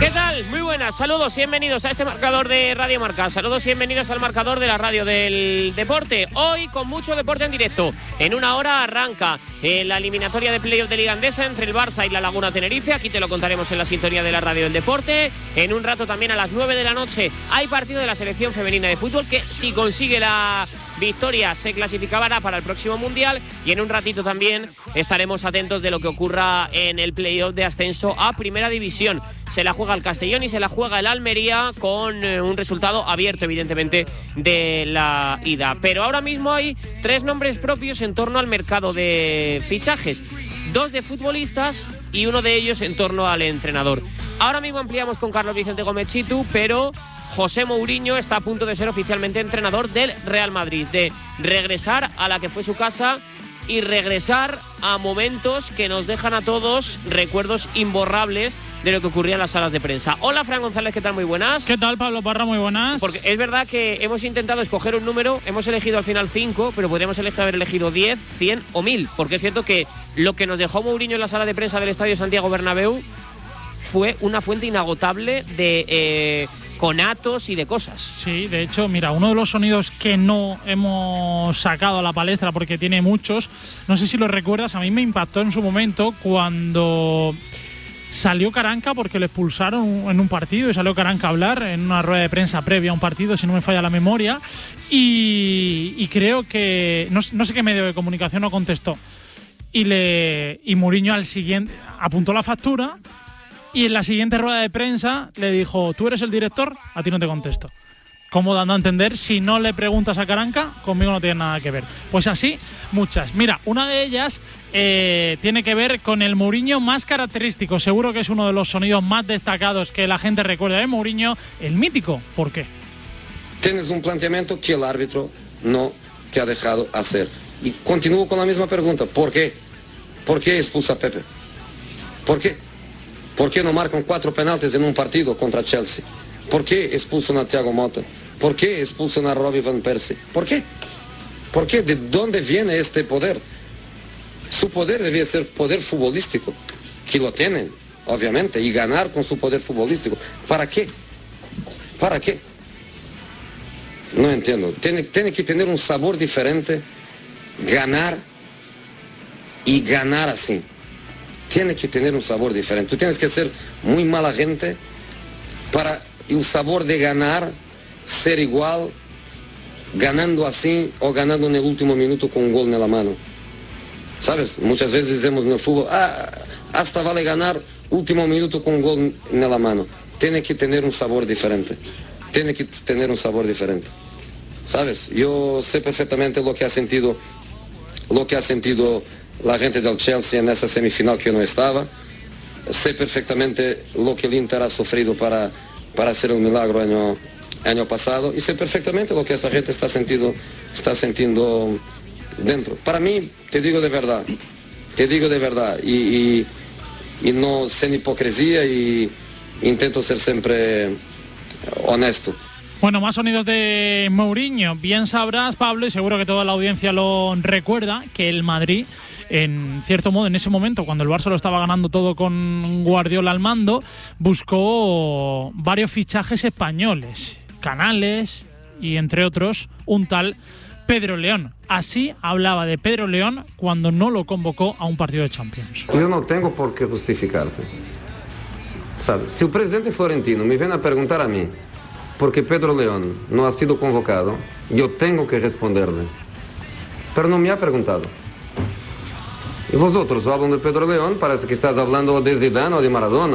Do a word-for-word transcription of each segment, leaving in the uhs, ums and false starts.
¿Qué tal? Muy buenas, saludos y bienvenidos a este marcador de Radio Marca. Saludos y bienvenidos al marcador de la radio del deporte. Hoy con mucho deporte en directo. En una hora arranca eh, la eliminatoria de playoff de Liga Endesa entre el Barça y la Laguna Tenerife. Aquí te lo contaremos en la sintonía de la radio del deporte. En un rato también a las nueve de la noche hay partido de la selección femenina de fútbol que si consigue la victoria se clasificará para el próximo Mundial. Y en un ratito también estaremos atentos de lo que ocurra en el playoff de ascenso a Primera División. Se la juega el Castellón y se la juega el Almería con eh, un resultado abierto, evidentemente, de la ida. Pero ahora mismo hay tres nombres propios en torno al mercado de fichajes. Dos de futbolistas y uno de ellos en torno al entrenador. Ahora mismo ampliamos con Carlos Vicente Gómez Chitu, pero José Mourinho está a punto de ser oficialmente entrenador del Real Madrid, de regresar a la que fue su casa y regresar a momentos que nos dejan a todos recuerdos imborrables de lo que ocurría en las salas de prensa. Hola, Fran González, ¿qué tal? Muy buenas. ¿Qué tal, Pablo Parra? Muy buenas. Porque es verdad que hemos intentado escoger un número, hemos elegido al final cinco, pero podríamos elegir, haber elegido diez, cien o mil, porque es cierto que lo que nos dejó Mourinho en la sala de prensa del Estadio Santiago Bernabéu fue una fuente inagotable de eh, conatos y de cosas. Sí, de hecho, mira, uno de los sonidos que no hemos sacado a la palestra porque tiene muchos, no sé si lo recuerdas, a mí me impactó en su momento cuando salió Caranca porque le expulsaron en un partido y salió Caranca a hablar en una rueda de prensa previa a un partido, si no me falla la memoria, y, y creo que no, no sé qué medio de comunicación no contestó y le y Mourinho al siguiente apuntó la factura y en la siguiente rueda de prensa le dijo: ¿tú eres el director? A ti no te contesto. Como dando a entender, si no le preguntas a Caranca, conmigo no tiene nada que ver. Pues así, muchas. Mira, una de ellas eh, tiene que ver con el Mourinho más característico. Seguro que es uno de los sonidos más destacados que la gente recuerda de Mourinho, el mítico. ¿Por qué? Tienes un planteamiento que el árbitro no te ha dejado hacer. Y continúo con la misma pregunta. ¿Por qué? ¿Por qué expulsa a Pepe? ¿Por qué? ¿Por qué no marcan cuatro penaltis en un partido contra Chelsea? ¿Por qué expulsan a Thiago Motta? ¿Por qué expulsan a Robbie Van Persie? ¿Por qué? ¿Por qué? ¿De dónde viene este poder? Su poder debía ser poder futbolístico, que lo tienen, obviamente, y ganar con su poder futbolístico. ¿Para qué? ¿Para qué? No entiendo. Tiene, tiene que tener un sabor diferente, ganar y ganar así. Tiene que tener un sabor diferente. Tú tienes que ser muy mala gente para el sabor de ganar ser igual, ganando así o ganando en el último minuto con un gol en la mano. ¿Sabes? Muchas veces decimos en el fútbol, ah, hasta vale ganar último minuto con un gol en la mano. Tiene que tener un sabor diferente. Tiene que tener un sabor diferente. ¿Sabes? Yo sé perfectamente lo que ha sentido, lo que ha sentido la gente del Chelsea en esa semifinal que yo no estaba. Sé perfectamente lo que el Inter ha sufrido para, para hacer un milagro año, año pasado, y sé perfectamente lo que esta gente está sintiendo, está sintiendo dentro. Para mí, te digo de verdad, te digo de verdad, y, y, y no sin hipocresía, y intento ser siempre honesto. Bueno, más sonidos de Mourinho. Bien sabrás, Pablo, y seguro que toda la audiencia lo recuerda, que el Madrid, en cierto modo, en ese momento, cuando el Barça lo estaba ganando todo con Guardiola al mando, buscó varios fichajes españoles, Canales y, entre otros, un tal Pedro León. Así hablaba de Pedro León cuando no lo convocó a un partido de Champions. Yo no tengo por qué justificarte. ¿Sabes? Si el presidente Florentino me viene a preguntar a mí porque Pedro León no ha sido convocado, yo tengo que responderle. Pero no me ha preguntado. Y vosotros hablan de Pedro León, parece que estás hablando de Zidane o de Maradona.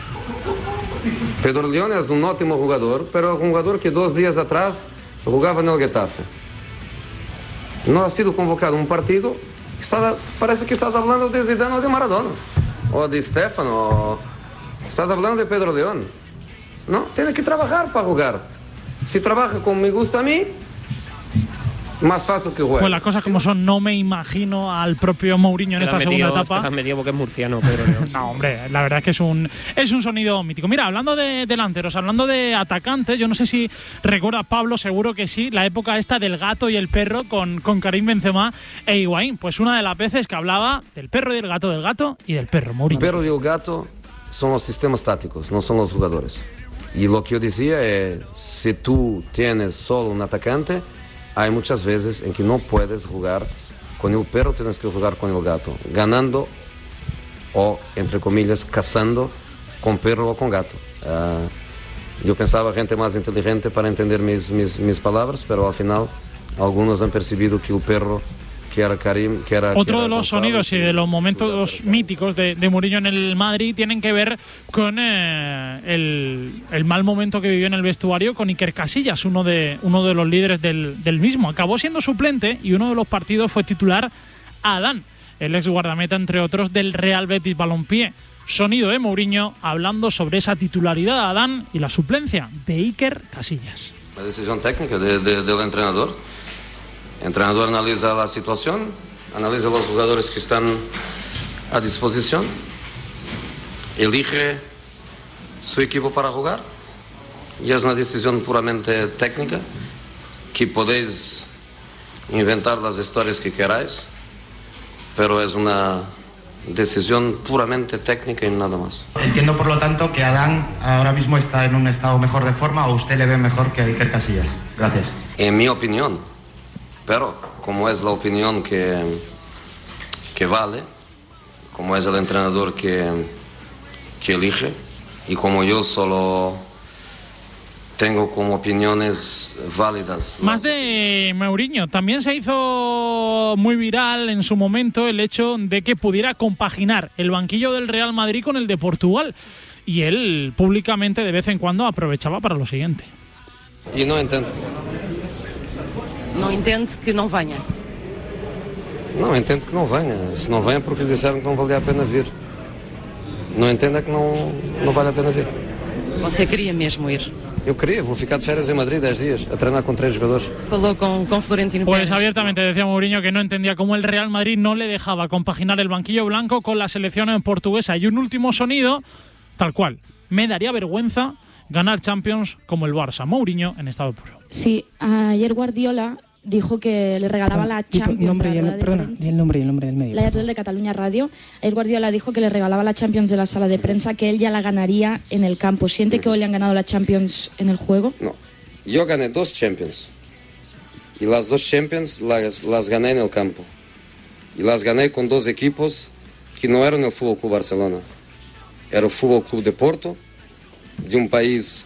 Pedro León es un ótimo jugador, pero un jugador que dos días atrás jugaba en el Getafe. No ha sido convocado a un partido, estás, parece que estás hablando de Zidane o de Maradona. O de Stefano, o estás hablando de Pedro León. No, tiene que trabajar para jugar. Si trabaja como me gusta a mí, más fácil que juegue. Pues las cosas como son, no me imagino al propio Mourinho en esta metido, segunda etapa. Te has metido porque es murciano, Pedro León. No, hombre, la verdad es que es un, es un sonido mítico. Mira, hablando de delanteros, hablando de atacantes, yo no sé si recuerda, Pablo, seguro que sí, la época esta del gato y el perro con, con Karim Benzema e Higuaín. Pues una de las veces que hablaba del perro y del gato, del gato y del perro, Mourinho. El perro y el gato son los sistemas tácticos, no son los jugadores. Y lo que yo decía es, si tú tienes solo un atacante, hay muchas veces en que no puedes jugar con el perro, tienes que jugar con el gato, ganando o, entre comillas, cazando con perro o con gato. Uh, yo pensaba gente más inteligente para entender mis, mis, mis palabras, pero al final algunos han percibido que el perro, que era Karim, que era... Otro que era de los Gonzalo, sonidos y de los momentos jugador, míticos de, de Mourinho en el Madrid tienen que ver con eh, el, el mal momento que vivió en el vestuario con Iker Casillas, uno de, uno de los líderes del, del mismo. Acabó siendo suplente y uno de los partidos fue titular a Adán, el ex guardameta, entre otros, del Real Betis Balompié. Sonido de Mourinho hablando sobre esa titularidad de Adán y la suplencia de Iker Casillas. La decisión técnica de, de, del entrenador. El entrenador analiza la situación, analiza los jugadores que están a disposición, elige su equipo para jugar y es una decisión puramente técnica, que podéis inventar las historias que queráis, pero es una decisión puramente técnica y nada más. Entiendo, por lo tanto, que Adán ahora mismo está en un estado mejor de forma, o usted le ve mejor que a Iker Casillas. Gracias. En mi opinión, pero como es la opinión que, que vale, como es el entrenador que, que elige, y como yo solo tengo como opiniones válidas. Más de Mourinho, también se hizo muy viral en su momento el hecho de que pudiera compaginar el banquillo del Real Madrid con el de Portugal, y él públicamente de vez en cuando aprovechaba para lo siguiente. Y no entiendo. Não entende que não venha? Não, entendo que não venha. Se não venha porque lhe disseram que não valia a pena vir. Não entendo é que não, não vale a pena vir. Você queria mesmo ir? Eu queria, vou ficar de férias em Madrid dez dias, a treinar con tres jugadores. Falou con, con Florentino Pues Pérez. abiertamente decía Mourinho que no entendía cómo el Real Madrid no le dejaba compaginar el banquillo blanco con la selección portuguesa. Y un último sonido, tal cual, me daría vergüenza ganar Champions como el Barça. Mourinho en estado puro. Sí, ayer Guardiola dijo que le regalaba la Champions. Nombre a y la el, rueda de perdona, prensa. y el nombre y el nombre del medio. La editorial de Cataluña Radio. Ayer Guardiola dijo que le regalaba la Champions de la sala de prensa, que él ya la ganaría en el campo. ¿Siente que hoy le han ganado la Champions en el juego? No, yo gané dos Champions. Y las dos Champions las, las gané en el campo. Y las gané con dos equipos que no eran el Fútbol Club Barcelona. Era el Fútbol Club de Porto, de un país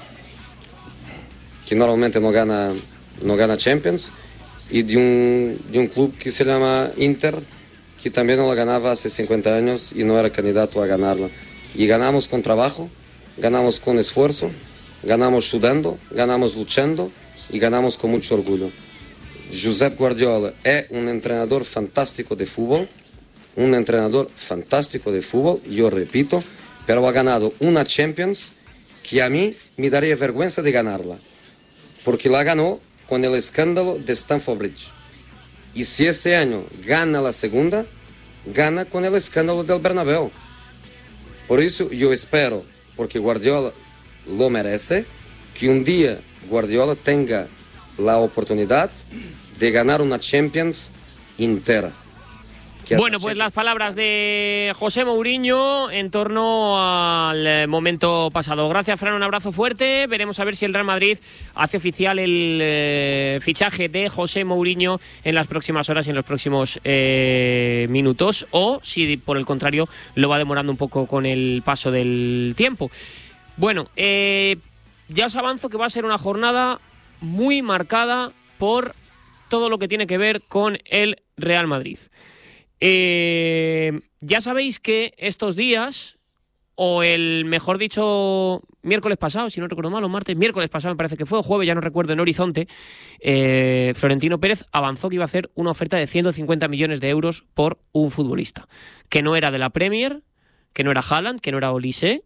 que normalmente no gana, no gana Champions, y de un, de un club que se llama Inter, que también no la ganaba hace cincuenta años y no era candidato a ganarla. Y ganamos con trabajo, ganamos con esfuerzo, ganamos sudando, ganamos luchando y ganamos con mucho orgullo. Josep Guardiola es un entrenador fantástico de fútbol, un entrenador fantástico de fútbol, yo repito, pero ha ganado una Champions que a mí me daría vergüenza de ganarla, porque la ganó con el escándalo de Stamford Bridge. Y si este año gana la segunda, gana con el escándalo del Bernabéu. Por eso yo espero, porque Guardiola lo merece, que un día Guardiola tenga la oportunidad de ganar una Champions entera. Bueno, pues las palabras de José Mourinho en torno al momento pasado. Gracias, Fran, un abrazo fuerte. Veremos a ver si el Real Madrid hace oficial el eh, fichaje de José Mourinho en las próximas horas y en los próximos eh, minutos, o si por el contrario lo va demorando un poco con el paso del tiempo. Bueno, eh, ya os avanzo que va a ser una jornada muy marcada por todo lo que tiene que ver con el Real Madrid. Eh, ya sabéis que estos días, o el mejor dicho, miércoles pasado, si no recuerdo mal, o martes, miércoles pasado me parece que fue, o jueves, ya no recuerdo, en Horizonte, eh, Florentino Pérez avanzó que iba a hacer una oferta de ciento cincuenta millones de euros por un futbolista, que no era de la Premier, que no era Haaland, que no era Olise,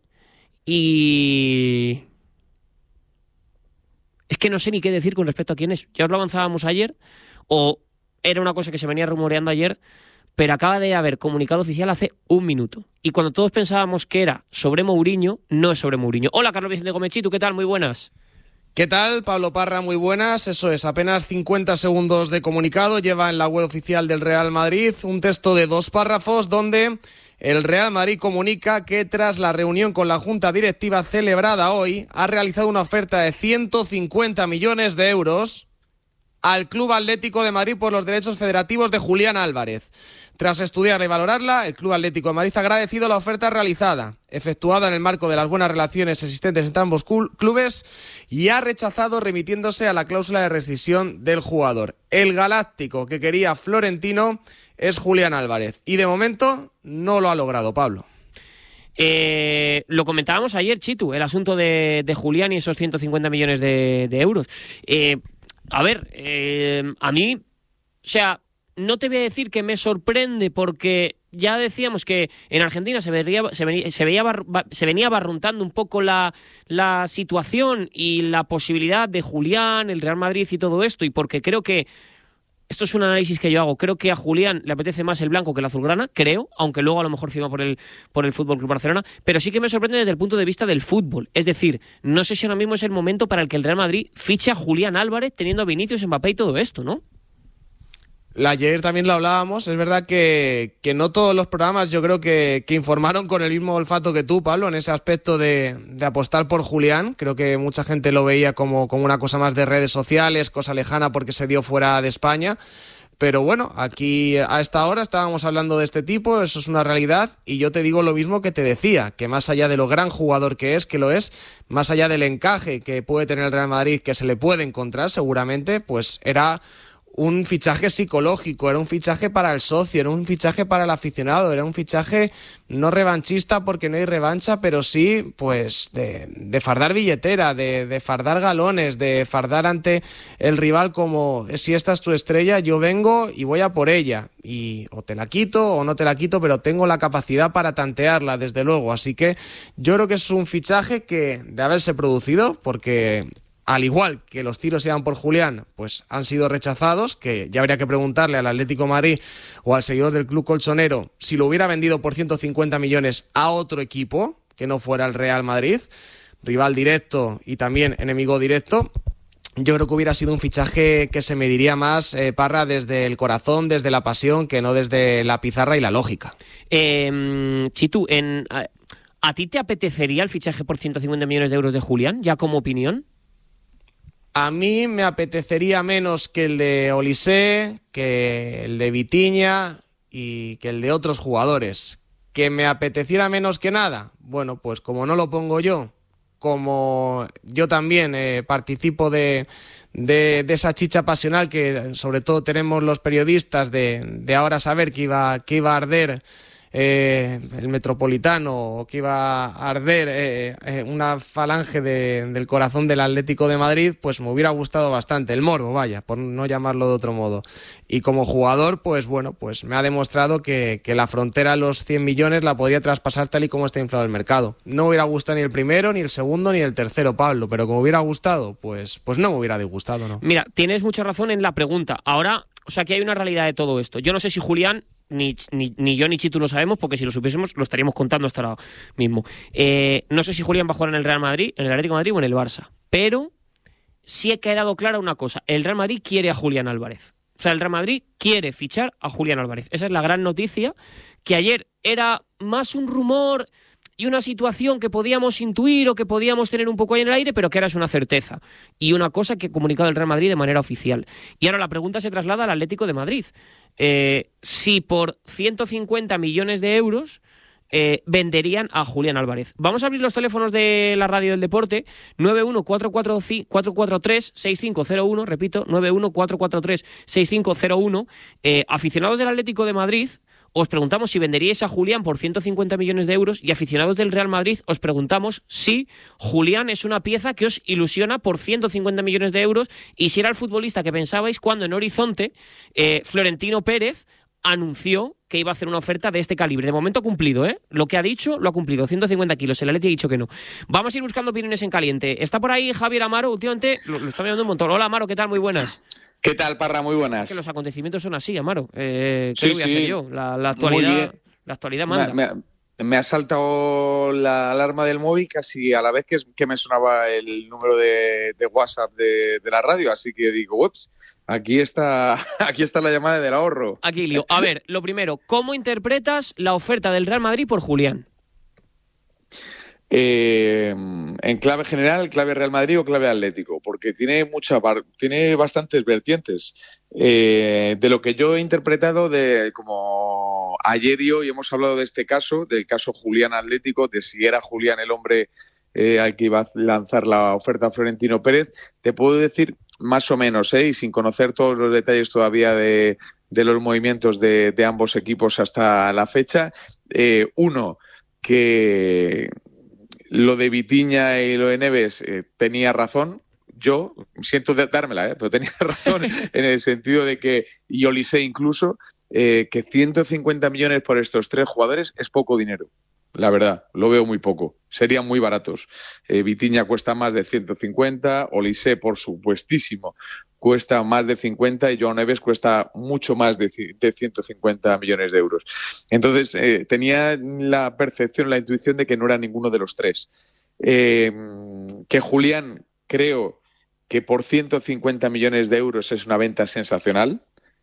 y es que no sé ni qué decir con respecto a quién es. Ya os lo avanzábamos ayer, o era una cosa que se venía rumoreando ayer, pero acaba de haber comunicado oficial hace un minuto. Y cuando todos pensábamos que era sobre Mourinho, no es sobre Mourinho. Hola, Carlos Vicente Gomechitu, ¿qué tal? Muy buenas. ¿Qué tal, Pablo Parra? Muy buenas. Eso es, apenas cincuenta segundos de comunicado lleva en la web oficial del Real Madrid un texto de dos párrafos donde el Real Madrid comunica que tras la reunión con la Junta Directiva celebrada hoy, ha realizado una oferta de ciento cincuenta millones de euros al Club Atlético de Madrid por los derechos federativos de Julián Álvarez. Tras estudiarla y valorarla, el Club Atlético de Madrid ha agradecido la oferta realizada, efectuada en el marco de las buenas relaciones existentes entre ambos clubes, y ha rechazado remitiéndose a la cláusula de rescisión del jugador. El galáctico que quería Florentino es Julián Álvarez, y de momento no lo ha logrado, Pablo. Eh, lo comentábamos ayer, Chitu, el asunto de, de Julián y esos ciento cincuenta millones de, de euros. Eh, a ver, eh, a mí, o sea... No te voy a decir que me sorprende porque ya decíamos que en Argentina se, vería, se, venía, se, veía bar, se venía barruntando un poco la, la situación y la posibilidad de Julián, el Real Madrid y todo esto, y porque creo que, esto es un análisis que yo hago, creo que a Julián le apetece más el blanco que el azulgrana, creo, aunque luego a lo mejor firma por el, por el F C Barcelona, pero sí que me sorprende desde el punto de vista del fútbol. Es decir, no sé si ahora mismo es el momento para el que el Real Madrid fiche a Julián Álvarez teniendo a Vinicius, Mbappé y todo esto, ¿no? Ayer también lo hablábamos, es verdad que, que no todos los programas yo creo que, que informaron con el mismo olfato que tú, Pablo, en ese aspecto de, de apostar por Julián. Creo que mucha gente lo veía como, como una cosa más de redes sociales, cosa lejana porque se dio fuera de España. Pero bueno, aquí a esta hora estábamos hablando de este tipo, eso es una realidad, y yo te digo lo mismo que te decía, que más allá de lo gran jugador que es, que lo es, más allá del encaje que puede tener el Real Madrid, que se le puede encontrar seguramente, pues era un fichaje psicológico, era un fichaje para el socio, era un fichaje para el aficionado, era un fichaje no revanchista porque no hay revancha, pero sí pues de, de fardar billetera, de, de fardar galones, de fardar ante el rival como si esta es tu estrella, yo vengo y voy a por ella, y o te la quito o no te la quito, pero tengo la capacidad para tantearla, desde luego. Así que yo creo que es un fichaje que de haberse producido, porque al igual que los tiros iban por Julián, pues han sido rechazados, que ya habría que preguntarle al Atlético de Madrid o al seguidor del club colchonero si lo hubiera vendido por ciento cincuenta millones a otro equipo, que no fuera el Real Madrid, rival directo y también enemigo directo. Yo creo que hubiera sido un fichaje que se mediría más, eh, Parra, desde el corazón, desde la pasión, que no desde la pizarra y la lógica. Eh, Chitu, en, a, ¿a ti te apetecería el fichaje por ciento cincuenta millones de euros de Julián, ya como opinión? A mí me apetecería menos que el de Olise, que el de Vitinha y que el de otros jugadores. ¿Que me apeteciera menos que nada? Bueno, pues como no lo pongo yo, como yo también eh, participo de, de, de esa chicha pasional que sobre todo tenemos los periodistas de, de ahora saber que iba, que iba a arder Eh, el Metropolitano, o que iba a arder eh, eh, una falange de, del corazón del Atlético de Madrid, pues me hubiera gustado bastante, el morbo, vaya, por no llamarlo de otro modo. Y como jugador, pues bueno, pues me ha demostrado que, que la frontera a los cien millones la podría traspasar tal y como está inflado el mercado. No me hubiera gustado ni el primero, ni el segundo, ni el tercero, Pablo, pero como hubiera gustado, pues, pues no me hubiera disgustado, ¿no? Mira, tienes mucha razón en la pregunta. Ahora, o sea, que hay una realidad de todo esto. Yo no sé si Julián Ni, ni, ni yo ni Chitu lo sabemos, porque si lo supiésemos lo estaríamos contando hasta ahora mismo. Eh, no sé si Julián va a jugar en el Real Madrid, en el Atlético de Madrid o en el Barça, pero sí ha quedado clara una cosa: el Real Madrid quiere a Julián Álvarez. O sea, el Real Madrid quiere fichar a Julián Álvarez. Esa es la gran noticia, que ayer era más un rumor y una situación que podíamos intuir o que podíamos tener un poco ahí en el aire, pero que ahora es una certeza y una cosa que ha comunicado el Real Madrid de manera oficial. Y ahora la pregunta se traslada al Atlético de Madrid. Eh, si por ciento cincuenta millones de euros eh, venderían a Julián Álvarez. Vamos a abrir los teléfonos de la radio del deporte: nueve uno cuatro cuatro tres seis cinco cero uno, repito, nueve uno cuatro cuatro tres seis cinco cero uno. Eh, aficionados del Atlético de Madrid, os preguntamos si venderíais a Julián por ciento cincuenta millones de euros, y aficionados del Real Madrid os preguntamos si Julián es una pieza que os ilusiona por ciento cincuenta millones de euros y si era el futbolista que pensabais cuando en Horizonte eh, Florentino Pérez anunció que iba a hacer una oferta de este calibre. De momento ha cumplido, ¿eh? Lo que ha dicho, lo ha cumplido. ciento cincuenta kilos. El Atleti ha dicho que no. Vamos a ir buscando opiniones en caliente. Está por ahí Javier Amaro. Últimamente lo, lo está mirando un montón. Hola, Amaro, ¿qué tal? Muy buenas. ¿Qué tal, Parra? Muy buenas. Es que los acontecimientos son así, Amaro. Eh, ¿Qué sí, voy a sí. hacer yo? La, la actualidad, la actualidad manda. Me, me, me ha saltado la alarma del móvil casi a la vez que, que me sonaba el número de, de WhatsApp de, de la radio, así que digo, ups, aquí está, aquí está la llamada del ahorro. Aquilio, a ver, lo primero, ¿cómo interpretas la oferta del Real Madrid por Julián? Eh, en clave general, clave Real Madrid o clave Atlético, porque tiene mucha, tiene bastantes vertientes. Eh, de lo que yo he interpretado, de como ayer y hoy hemos hablado de este caso, del caso Julián Atlético, de si era Julián el hombre eh, al que iba a lanzar la oferta a Florentino Pérez, te puedo decir más o menos, ¿eh? Y sin conocer todos los detalles todavía de, de los movimientos de, de ambos equipos hasta la fecha. Eh, uno, que lo de Vitinha y lo de Neves eh, tenía razón. Yo siento dármela, ¿eh? Pero tenía razón en el sentido de que, y Olise incluso, eh, que ciento cincuenta millones por estos tres jugadores es poco dinero. La verdad, lo veo muy poco. Serían muy baratos. Eh, Vitinha cuesta más de ciento cincuenta, Olise, por supuestísimo, cuesta más de cincuenta y Joao Neves cuesta mucho más de, de ciento cincuenta millones de euros. Entonces, eh, tenía la percepción, la intuición de que no era ninguno de los tres. Eh, que Julián, creo que por ciento cincuenta millones de euros es una venta sensacional.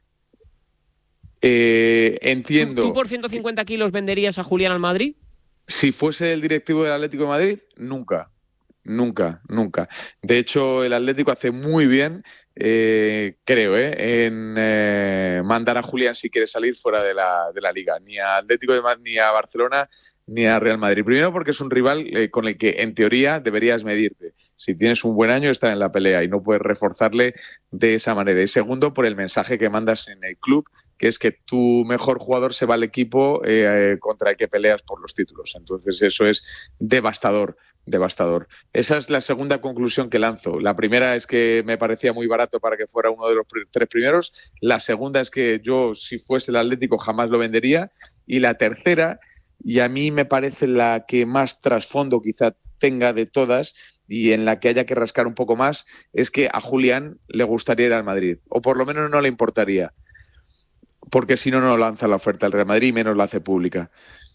Eh, entiendo... ¿Tú, ¿Tú por ciento cincuenta kilos venderías a Julián al Madrid? Si fuese el directivo del Atlético de Madrid, nunca. Nunca, nunca. De hecho, el Atlético hace muy bien, eh, creo, eh, en eh, mandar a Julián si quiere salir fuera de la, de la Liga. Ni a Atlético de Madrid, ni a Barcelona, ni a Real Madrid. Primero porque es un rival eh, con el que, en teoría, deberías medirte. Si tienes un buen año, estar en la pelea y no puedes reforzarle de esa manera. Y segundo, por el mensaje que mandas en el club, que es que tu mejor jugador se va al equipo eh, contra el que peleas por los títulos. Entonces eso es devastador, devastador. Esa es la segunda conclusión que lanzo. La primera es que me parecía muy barato para que fuera uno de los pr- tres primeros. La segunda es que yo, si fuese el Atlético, jamás lo vendería. Y la tercera, y a mí me parece la que más trasfondo quizá tenga de todas, y en la que haya que rascar un poco más, es que a Julián le gustaría ir al Madrid, o por lo menos no le importaría, porque si no, no lanza la oferta al Real Madrid y menos la hace pública.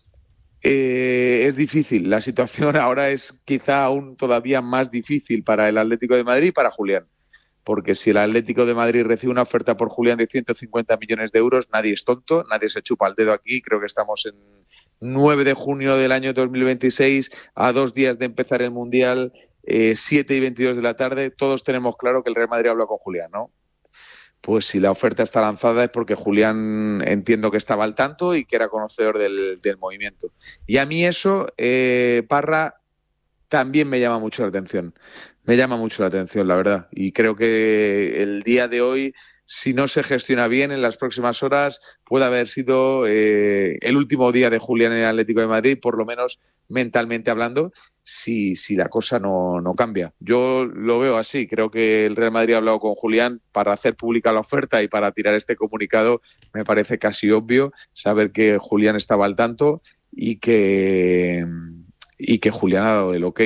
Eh, es difícil, la situación ahora es quizá aún todavía más difícil para el Atlético de Madrid y para Julián, porque si el Atlético de Madrid recibe una oferta por Julián de ciento cincuenta millones de euros, nadie es tonto, nadie se chupa el dedo aquí. Creo que estamos en nueve de junio del año dos mil veintiséis, a dos días de empezar el Mundial, eh, siete y veintidós de la tarde, todos tenemos claro que el Real Madrid habla con Julián, ¿no? Pues si la oferta está lanzada es porque Julián, entiendo que estaba al tanto y que era conocedor del, del movimiento. Y a mí eso, eh, Parra, también me llama mucho la atención. Me llama mucho la atención, la verdad. Y creo que el día de hoy, si no se gestiona bien, en las próximas horas puede haber sido eh, el último día de Julián en el Atlético de Madrid, por lo menos mentalmente hablando, si, si la cosa no, no cambia. Yo lo veo así. Creo que el Real Madrid ha hablado con Julián para hacer pública la oferta y para tirar este comunicado. Me parece casi obvio saber que Julián estaba al tanto y que, y que Julián ha dado el ok.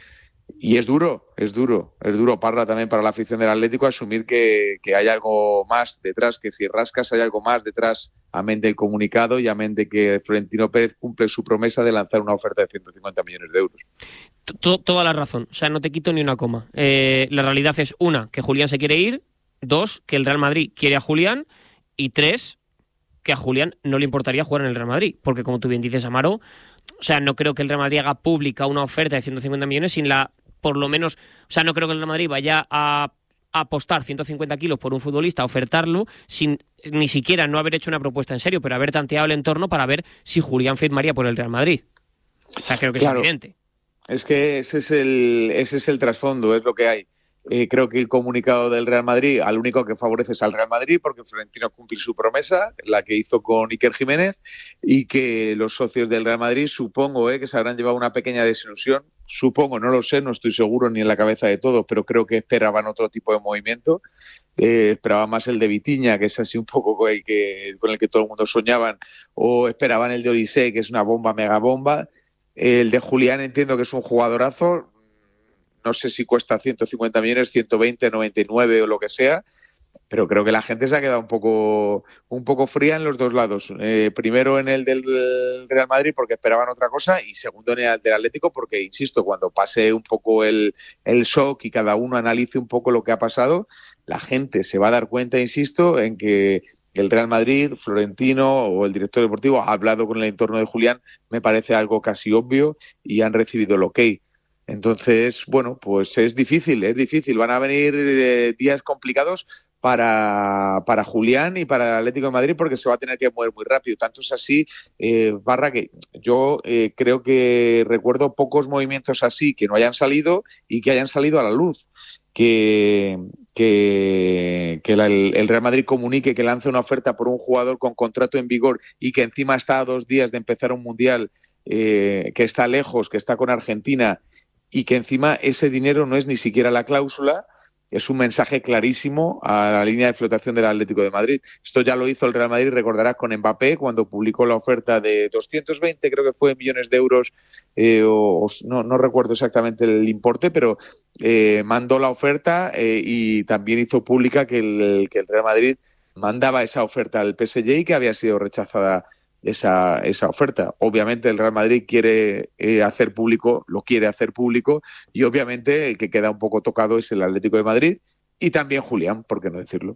Y es duro, es duro, es duro, Parra, también para la afición del Atlético, asumir que, que hay algo más detrás, que si rascas hay algo más detrás, amén del comunicado y amén de que Florentino Pérez cumple su promesa de lanzar una oferta de ciento cincuenta millones de euros. Toda la razón, o sea, no te quito ni una coma. Eh, la realidad es, una, que Julián se quiere ir, dos, que el Real Madrid quiere a Julián, y tres, que a Julián no le importaría jugar en el Real Madrid, porque como tú bien dices, Amaro, o sea, no creo que el Real Madrid haga pública una oferta de ciento cincuenta millones sin la, por lo menos, o sea, no creo que el Real Madrid vaya a, a apostar ciento cincuenta kilos por un futbolista, a ofertarlo, sin ni siquiera no haber hecho una propuesta en serio, pero haber tanteado el entorno para ver si Julián firmaría por el Real Madrid. O sea, creo que claro, es evidente. Es que ese es el, ese es el trasfondo, es lo que hay. Eh, creo que el comunicado del Real Madrid, al único que favorece es al Real Madrid, porque Florentino cumple su promesa, la que hizo con Iker Jiménez, y que los socios del Real Madrid, supongo eh, que se habrán llevado una pequeña desilusión, supongo, no lo sé, no estoy seguro ni en la cabeza de todos, pero creo que esperaban otro tipo de movimiento, eh, esperaban más el de Vitinha, que es así un poco el que, con el que todo el mundo soñaban, o esperaban el de Olise, que es una bomba, mega bomba. El de Julián entiendo que es un jugadorazo, no sé si cuesta ciento cincuenta millones, ciento veinte, noventa y nueve o lo que sea, pero creo que la gente se ha quedado un poco un poco fría en los dos lados. Eh, primero en el del Real Madrid porque esperaban otra cosa y segundo en el del Atlético porque, insisto, cuando pase un poco el, el shock y cada uno analice un poco lo que ha pasado, la gente se va a dar cuenta, insisto, en que el Real Madrid, Florentino o el director deportivo ha hablado con el entorno de Julián, me parece algo casi obvio y han recibido el ok. Entonces, bueno, pues es difícil, es difícil. Van a venir eh, días complicados para, para Julián y para el Atlético de Madrid porque se va a tener que mover muy rápido. Tanto es así, eh, Barra, que yo eh, creo que recuerdo pocos movimientos así que no hayan salido y que hayan salido a la luz. Que, que, que la, el Real Madrid comunique que lanza una oferta por un jugador con contrato en vigor y que encima está a dos días de empezar un mundial, eh, que está lejos, que está con Argentina y que encima ese dinero no es ni siquiera la cláusula, es un mensaje clarísimo a la línea de flotación del Atlético de Madrid. Esto ya lo hizo el Real Madrid, recordarás, con Mbappé, cuando publicó la oferta de doscientos veinte, creo que fue, millones de euros, eh, o, o no, no recuerdo exactamente el importe, pero eh, mandó la oferta eh, y también hizo pública que el, que el Real Madrid mandaba esa oferta al P S G y que había sido rechazada esa, esa oferta. Obviamente el Real Madrid quiere eh, hacer público, lo quiere hacer público y obviamente el que queda un poco tocado es el Atlético de Madrid y también Julián, ¿por qué no decirlo?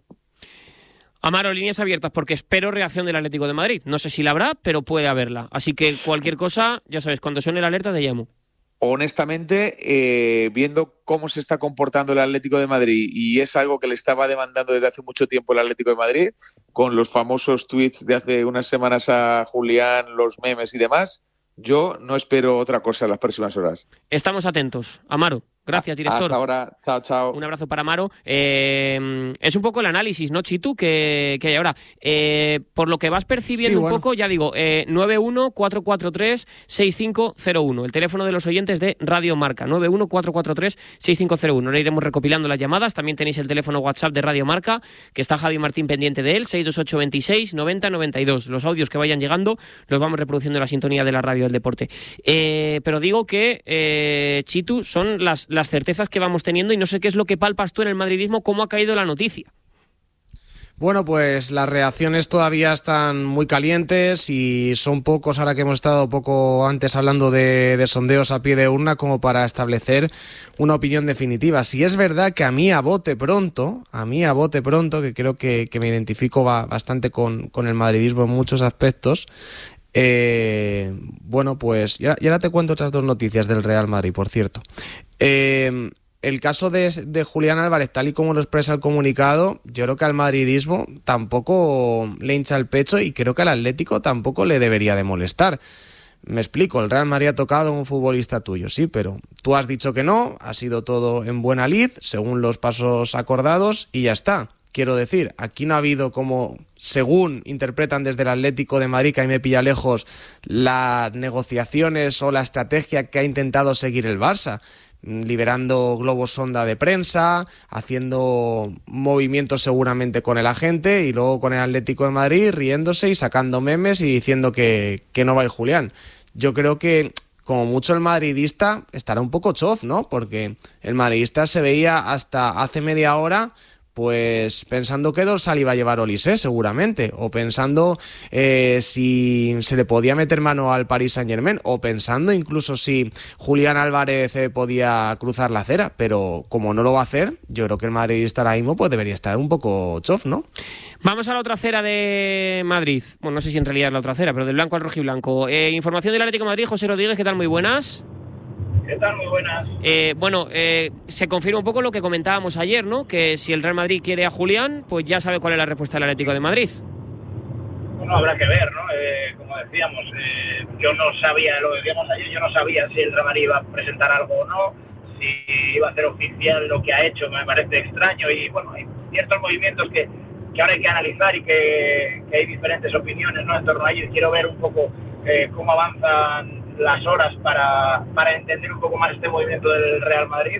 Amaro, líneas abiertas porque espero reacción del Atlético de Madrid. No sé si la habrá, pero puede haberla. Así que cualquier cosa, ya sabes, cuando suene la alerta te llamo. Honestamente, eh, viendo cómo se está comportando el Atlético de Madrid, y es algo que le estaba demandando desde hace mucho tiempo el Atlético de Madrid, con los famosos tweets de hace unas semanas a Julián, los memes y demás, yo no espero otra cosa en las próximas horas. Estamos atentos. Amaro, gracias, director. Hasta ahora, chao, chao. Un abrazo para Amaro. Eh, es un poco el análisis, ¿no, Chitu, que, que hay ahora? Eh, por lo que vas percibiendo sí, bueno. un poco, ya digo, eh, nueve uno cuatro cuatro tres seis cinco cero uno, el teléfono de los oyentes de Radio Marca, nueve uno cuatro cuatro tres seis cinco cero uno. Ahora iremos recopilando las llamadas. También tenéis el teléfono WhatsApp de Radio Marca, que está Javi Martín pendiente de él, seis dos ocho veintiséis noventa noventa y dos. Los audios que vayan llegando los vamos reproduciendo en la sintonía de la radio del deporte. Eh, pero digo que, eh, Chitu, son las, las certezas que vamos teniendo y no sé qué es lo que palpas tú en el madridismo, cómo ha caído la noticia. Bueno, pues las reacciones todavía están muy calientes y son pocos, ahora que hemos estado poco antes hablando de, de sondeos a pie de urna, como para establecer una opinión definitiva. Si es verdad que a mí a bote pronto, a mí a bote pronto, que creo que, que me identifico va, bastante con, con el madridismo en muchos aspectos, eh, bueno, pues ya, ya ahora te cuento otras dos noticias del Real Madrid, por cierto. Eh... El caso de, de Julián Álvarez, tal y como lo expresa el comunicado, yo creo que al madridismo tampoco le hincha el pecho y creo que al Atlético tampoco le debería de molestar. Me explico, el Real Madrid ha tocado a un futbolista tuyo, sí, pero tú has dicho que no, ha sido todo en buena lid, según los pasos acordados, y ya está. Quiero decir, aquí no ha habido, como según interpretan desde el Atlético de Madrid, que ahí me pilla lejos, las negociaciones o la estrategia que ha intentado seguir el Barça, liberando globos sonda de prensa, haciendo movimientos seguramente con el agente y luego con el Atlético de Madrid riéndose y sacando memes y diciendo que, que no va a ir Julián. Yo creo que como mucho el madridista estará un poco chof, ¿no? Porque el madridista se veía hasta hace media hora pues pensando qué dorsal iba a llevar Olise, seguramente, o pensando eh, si se le podía meter mano al Paris Saint-Germain, o pensando incluso si Julián Álvarez eh, podía cruzar la acera, pero como no lo va a hacer, yo creo que el madridista ahora mismo pues debería estar un poco chof, ¿no? Vamos a la otra acera de Madrid. Bueno, no sé si en realidad es la otra acera, pero del blanco al rojiblanco. Eh, información del Atlético de Madrid, José Rodríguez, ¿qué tal? Muy buenas. ¿Qué tal? Muy buenas. Eh, bueno, eh, se confirma un poco lo que comentábamos ayer, ¿no? Que si el Real Madrid quiere a Julián, pues ya sabe cuál es la respuesta del Atlético de Madrid. Bueno, habrá que ver, ¿no? Eh, como decíamos, eh, yo no sabía, lo decíamos ayer, yo no sabía si el Real Madrid iba a presentar algo o no, si iba a hacer oficial lo que ha hecho, me parece extraño, y bueno, hay ciertos movimientos que, que ahora hay que analizar y que, que hay diferentes opiniones, ¿no?, en torno a ello, y quiero ver un poco eh, cómo avanzan las horas para, para entender un poco más este movimiento del Real Madrid,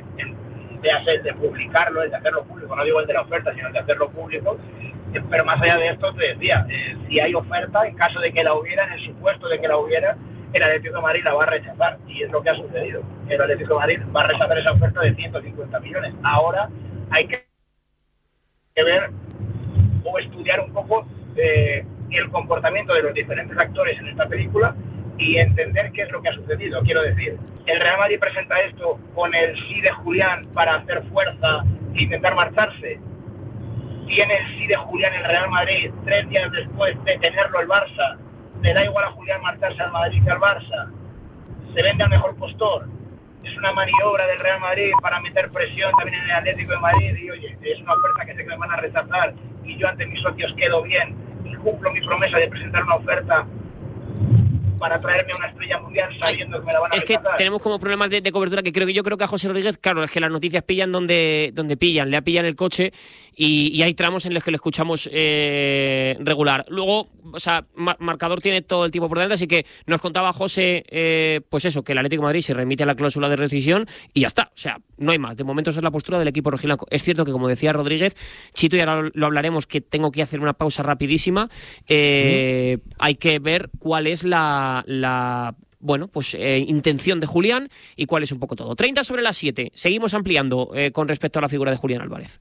ya sea el de publicarlo, el de hacerlo público, no digo el de la oferta, sino el de hacerlo público, pero más allá de esto te decía, eh, si hay oferta, en caso de que la hubiera, en el supuesto de que la hubiera, el Atlético de Madrid la va a rechazar, y es lo que ha sucedido. El Atlético de Madrid va a rechazar esa oferta de ciento cincuenta millones. Ahora hay que que ver o estudiar un poco eh, el comportamiento de los diferentes actores en esta película y entender qué es lo que ha sucedido. Quiero decir, el Real Madrid presenta esto con el sí de Julián para hacer fuerza e intentar marcharse. Tiene el sí de Julián en el Real Madrid tres días después de tenerlo el Barça. Le da igual a Julián marcharse al Madrid que al Barça. Se vende al mejor postor. Es una maniobra del Real Madrid para meter presión también en el Atlético de Madrid. Y oye, es una oferta que sé que me van a rechazar y yo ante mis socios quedo bien y cumplo mi promesa de presentar una oferta para traerme una estrella mundial sabiendo que me la van a es rechazar. Que tenemos como problemas de, de cobertura que creo que yo creo que a José Rodríguez, claro, es que las noticias pillan donde, donde pillan, le pillan el coche y, y hay tramos en los que le escuchamos eh, regular. Luego, o sea, mar, marcador tiene todo el tiempo por delante, así que nos contaba José, eh, pues eso, que el Atlético de Madrid se remite a la cláusula de rescisión y ya está, o sea, no hay más. De momento esa es la postura del equipo rojiblanco. Es cierto que, como decía Rodríguez, Chito, y ahora lo hablaremos, que tengo que hacer una pausa rapidísima, eh, uh-huh. hay que ver cuál es la... la bueno, pues eh, intención de Julián y cuál es un poco todo. treinta sobre las siete. Seguimos ampliando eh, con respecto a la figura de Julián Álvarez.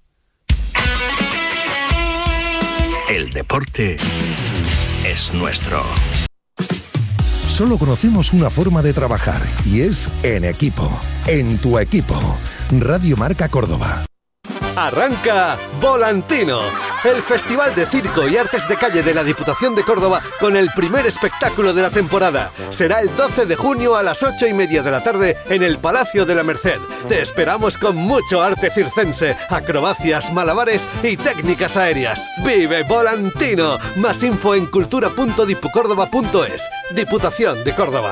El deporte es nuestro. Solo conocemos una forma de trabajar y es en equipo. En tu equipo. Radio Marca Córdoba. Arranca Volantino, el Festival de Circo y Artes de Calle de la Diputación de Córdoba con el primer espectáculo de la temporada. Será el doce de junio a las ocho y media de la tarde en el Palacio de la Merced. Te esperamos con mucho arte circense, acrobacias, malabares y técnicas aéreas. ¡Vive Volantino! Más info en cultura punto dipucórdoba punto es. Diputación de Córdoba.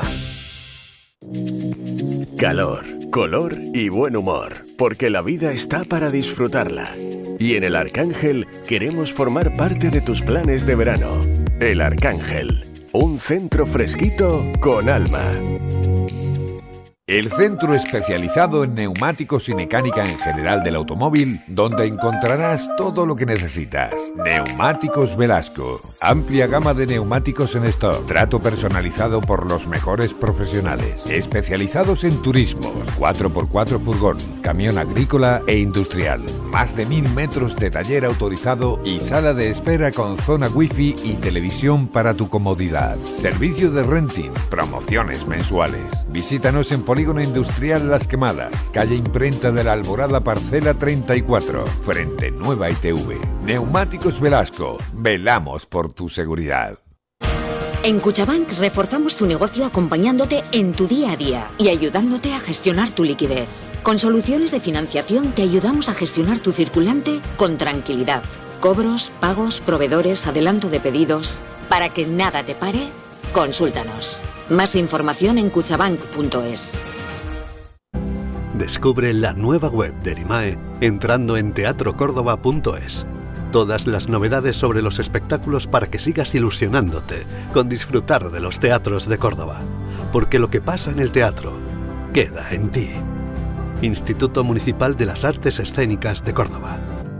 Calor, color y buen humor, porque la vida está para disfrutarla. Y en El Arcángel queremos formar parte de tus planes de verano. El Arcángel, un centro fresquito con alma. El centro especializado en neumáticos y mecánica en general del automóvil, donde encontrarás todo lo que necesitas. Neumáticos Velasco. Amplia gama de neumáticos en stock. Trato personalizado por los mejores profesionales. Especializados en turismos, cuatro por cuatro furgón, camión agrícola e industrial. Más de mil metros de taller autorizado y sala de espera con zona wifi y televisión para tu comodidad. Servicio de renting, promociones mensuales. Visítanos en Polígono Industrial Las Quemadas, calle Imprenta de la Alborada, parcela treinta y cuatro, frente Nueva I T V. Neumáticos Velasco, velamos por tu seguridad. En Cuchabank reforzamos tu negocio acompañándote en tu día a día y ayudándote a gestionar tu liquidez. Con soluciones de financiación te ayudamos a gestionar tu circulante con tranquilidad. Cobros, pagos, proveedores, adelanto de pedidos. Para que nada te pare, consúltanos. Más información en cuchabank punto es. Descubre la nueva web de Erimae entrando en teatro córdoba punto es. Todas las novedades sobre los espectáculos para que sigas ilusionándote con disfrutar de los teatros de Córdoba. Porque lo que pasa en el teatro queda en ti. Instituto Municipal de las Artes Escénicas de Córdoba.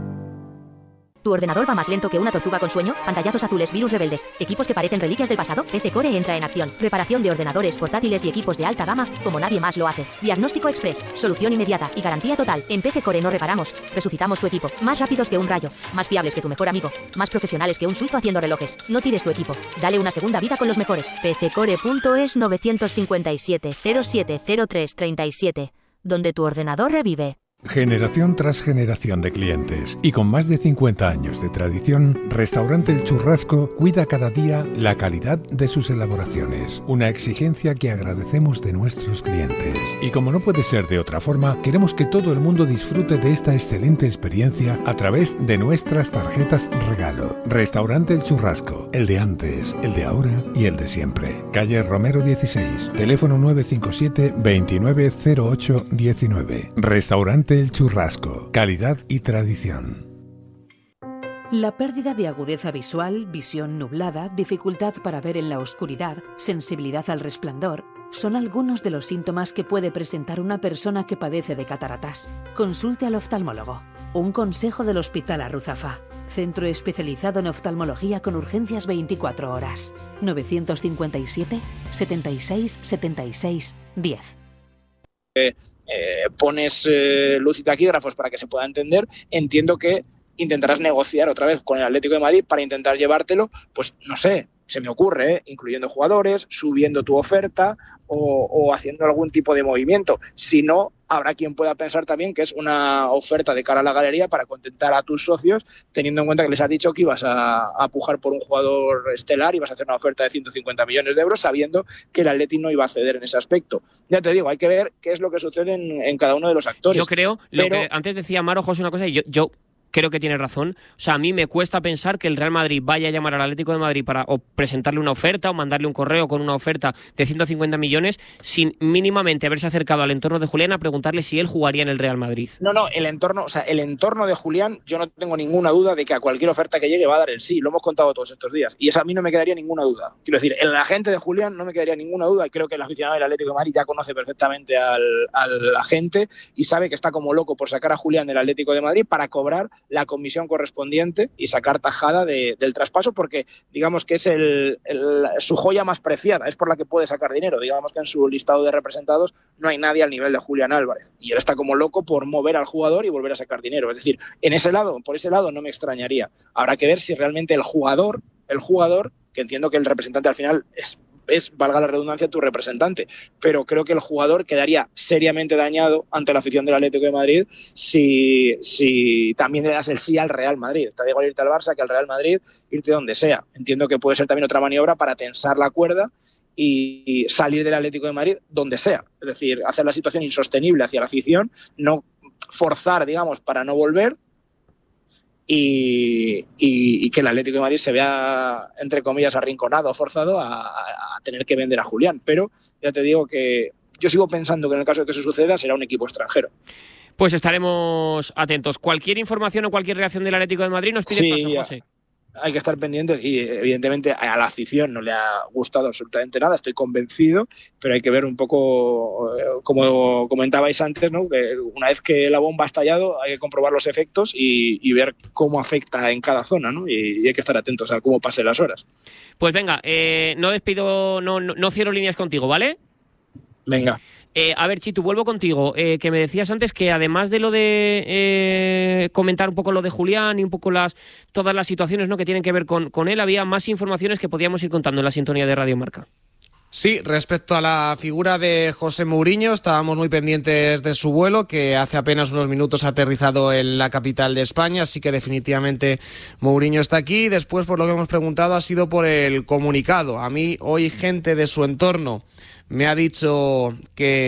¿Tu ordenador va más lento que una tortuga con sueño? Pantallazos azules, virus rebeldes, equipos que parecen reliquias del pasado. P C Core entra en acción. Reparación de ordenadores, portátiles y equipos de alta gama como nadie más lo hace. Diagnóstico express, solución inmediata y garantía total. En P C Core no reparamos, resucitamos tu equipo. Más rápidos que un rayo, más fiables que tu mejor amigo, más profesionales que un suizo haciendo relojes. No tires tu equipo, dale una segunda vida con los mejores. P C Core punto es nueve cinco siete, cero siete cero tres tres siete, donde tu ordenador revive. Generación tras generación de clientes y con más de cincuenta años de tradición, Restaurante El Churrasco cuida cada día la calidad de sus elaboraciones, una exigencia que agradecemos de nuestros clientes. Y como no puede ser de otra forma, queremos que todo el mundo disfrute de esta excelente experiencia a través de nuestras tarjetas regalo. Restaurante El Churrasco, el de antes, el de ahora y el de siempre. Calle Romero dieciséis, teléfono nueve cinco siete, veintinueve cero ocho diecinueve. Restaurante El Churrasco, calidad y tradición. La pérdida de agudeza visual, visión nublada, dificultad para ver en la oscuridad, sensibilidad al resplandor, son algunos de los síntomas que puede presentar una persona que padece de cataratas. Consulte al oftalmólogo. Un consejo del Hospital Arruzafa. Centro especializado en oftalmología con urgencias veinticuatro horas. nueve cinco siete, setenta y seis, setenta y seis, diez. Eh, eh, pones eh, luz y taquígrafos para que se pueda entender. Entiendo que intentarás negociar otra vez con el Atlético de Madrid para intentar llevártelo, pues no sé, se me ocurre, ¿eh? Incluyendo jugadores, subiendo tu oferta o, o haciendo algún tipo de movimiento. Si no, habrá quien pueda pensar también que es una oferta de cara a la galería para contentar a tus socios, teniendo en cuenta que les has dicho que ibas a, a pujar por un jugador estelar y vas a hacer una oferta de ciento cincuenta millones de euros, sabiendo que el Atleti no iba a ceder en ese aspecto. Ya te digo, hay que ver qué es lo que sucede en, en cada uno de los actores. Yo creo, Pero, lo que antes decía Maro, José, una cosa, y yo... yo... creo que tiene razón. O sea, a mí me cuesta pensar que el Real Madrid vaya a llamar al Atlético de Madrid para o presentarle una oferta o mandarle un correo con una oferta de ciento cincuenta millones sin mínimamente haberse acercado al entorno de Julián a preguntarle si él jugaría en el Real Madrid. No, no, el entorno, o sea, el entorno de Julián, yo no tengo ninguna duda de que a cualquier oferta que llegue va a dar el sí. Lo hemos contado todos estos días. Y eso a mí no me quedaría ninguna duda. Quiero decir, el agente de Julián no me quedaría ninguna duda. Y creo que el aficionado del Atlético de Madrid ya conoce perfectamente al, al agente y sabe que está como loco por sacar a Julián del Atlético de Madrid para cobrar la comisión correspondiente y sacar tajada de, del traspaso, porque digamos que es el, el, su joya más preciada, es por la que puede sacar dinero. Digamos que en su listado de representados no hay nadie al nivel de Julián Álvarez y él está como loco por mover al jugador y volver a sacar dinero. Es decir, en ese lado, por ese lado no me extrañaría. Habrá que ver si realmente el jugador, el jugador, que entiendo que el representante al final es es, valga la redundancia, tu representante. Pero creo que el jugador quedaría seriamente dañado ante la afición del Atlético de Madrid si, si también le das el sí al Real Madrid. Te da igual irte al Barça que al Real Madrid, irte donde sea. Entiendo que puede ser también otra maniobra para tensar la cuerda y salir del Atlético de Madrid donde sea. Es decir, hacer la situación insostenible hacia la afición, no forzar, digamos, para no volver. Y, y, y que el Atlético de Madrid se vea, entre comillas, arrinconado o forzado a, a tener que vender a Julián. Pero ya te digo que yo sigo pensando que en el caso de que eso suceda será un equipo extranjero. Pues estaremos atentos. Cualquier información o cualquier reacción del Atlético de Madrid nos pide sí, paso, José. Hay que estar pendientes y evidentemente a la afición no le ha gustado absolutamente nada, estoy convencido, pero hay que ver un poco, como comentabais antes, ¿no? Que una vez que la bomba ha estallado hay que comprobar los efectos y, y ver cómo afecta en cada zona, ¿no? Y, y hay que estar atentos a cómo pasen las horas. Pues venga, eh, no despido, no, no, no cierro líneas contigo, ¿vale? Venga. Eh, a ver, Chitu, vuelvo contigo, eh, que me decías antes que además de lo de eh, comentar un poco lo de Julián y un poco las todas las situaciones, ¿no?, que tienen que ver con, con él, había más informaciones que podíamos ir contando en la sintonía de Radio Marca. Sí, respecto a la figura de José Mourinho, estábamos muy pendientes de su vuelo, que hace apenas unos minutos ha aterrizado en la capital de España, así que definitivamente Mourinho está aquí. Después, por lo que hemos preguntado, ha sido por el comunicado. A mí, hoy, gente de su entorno me ha dicho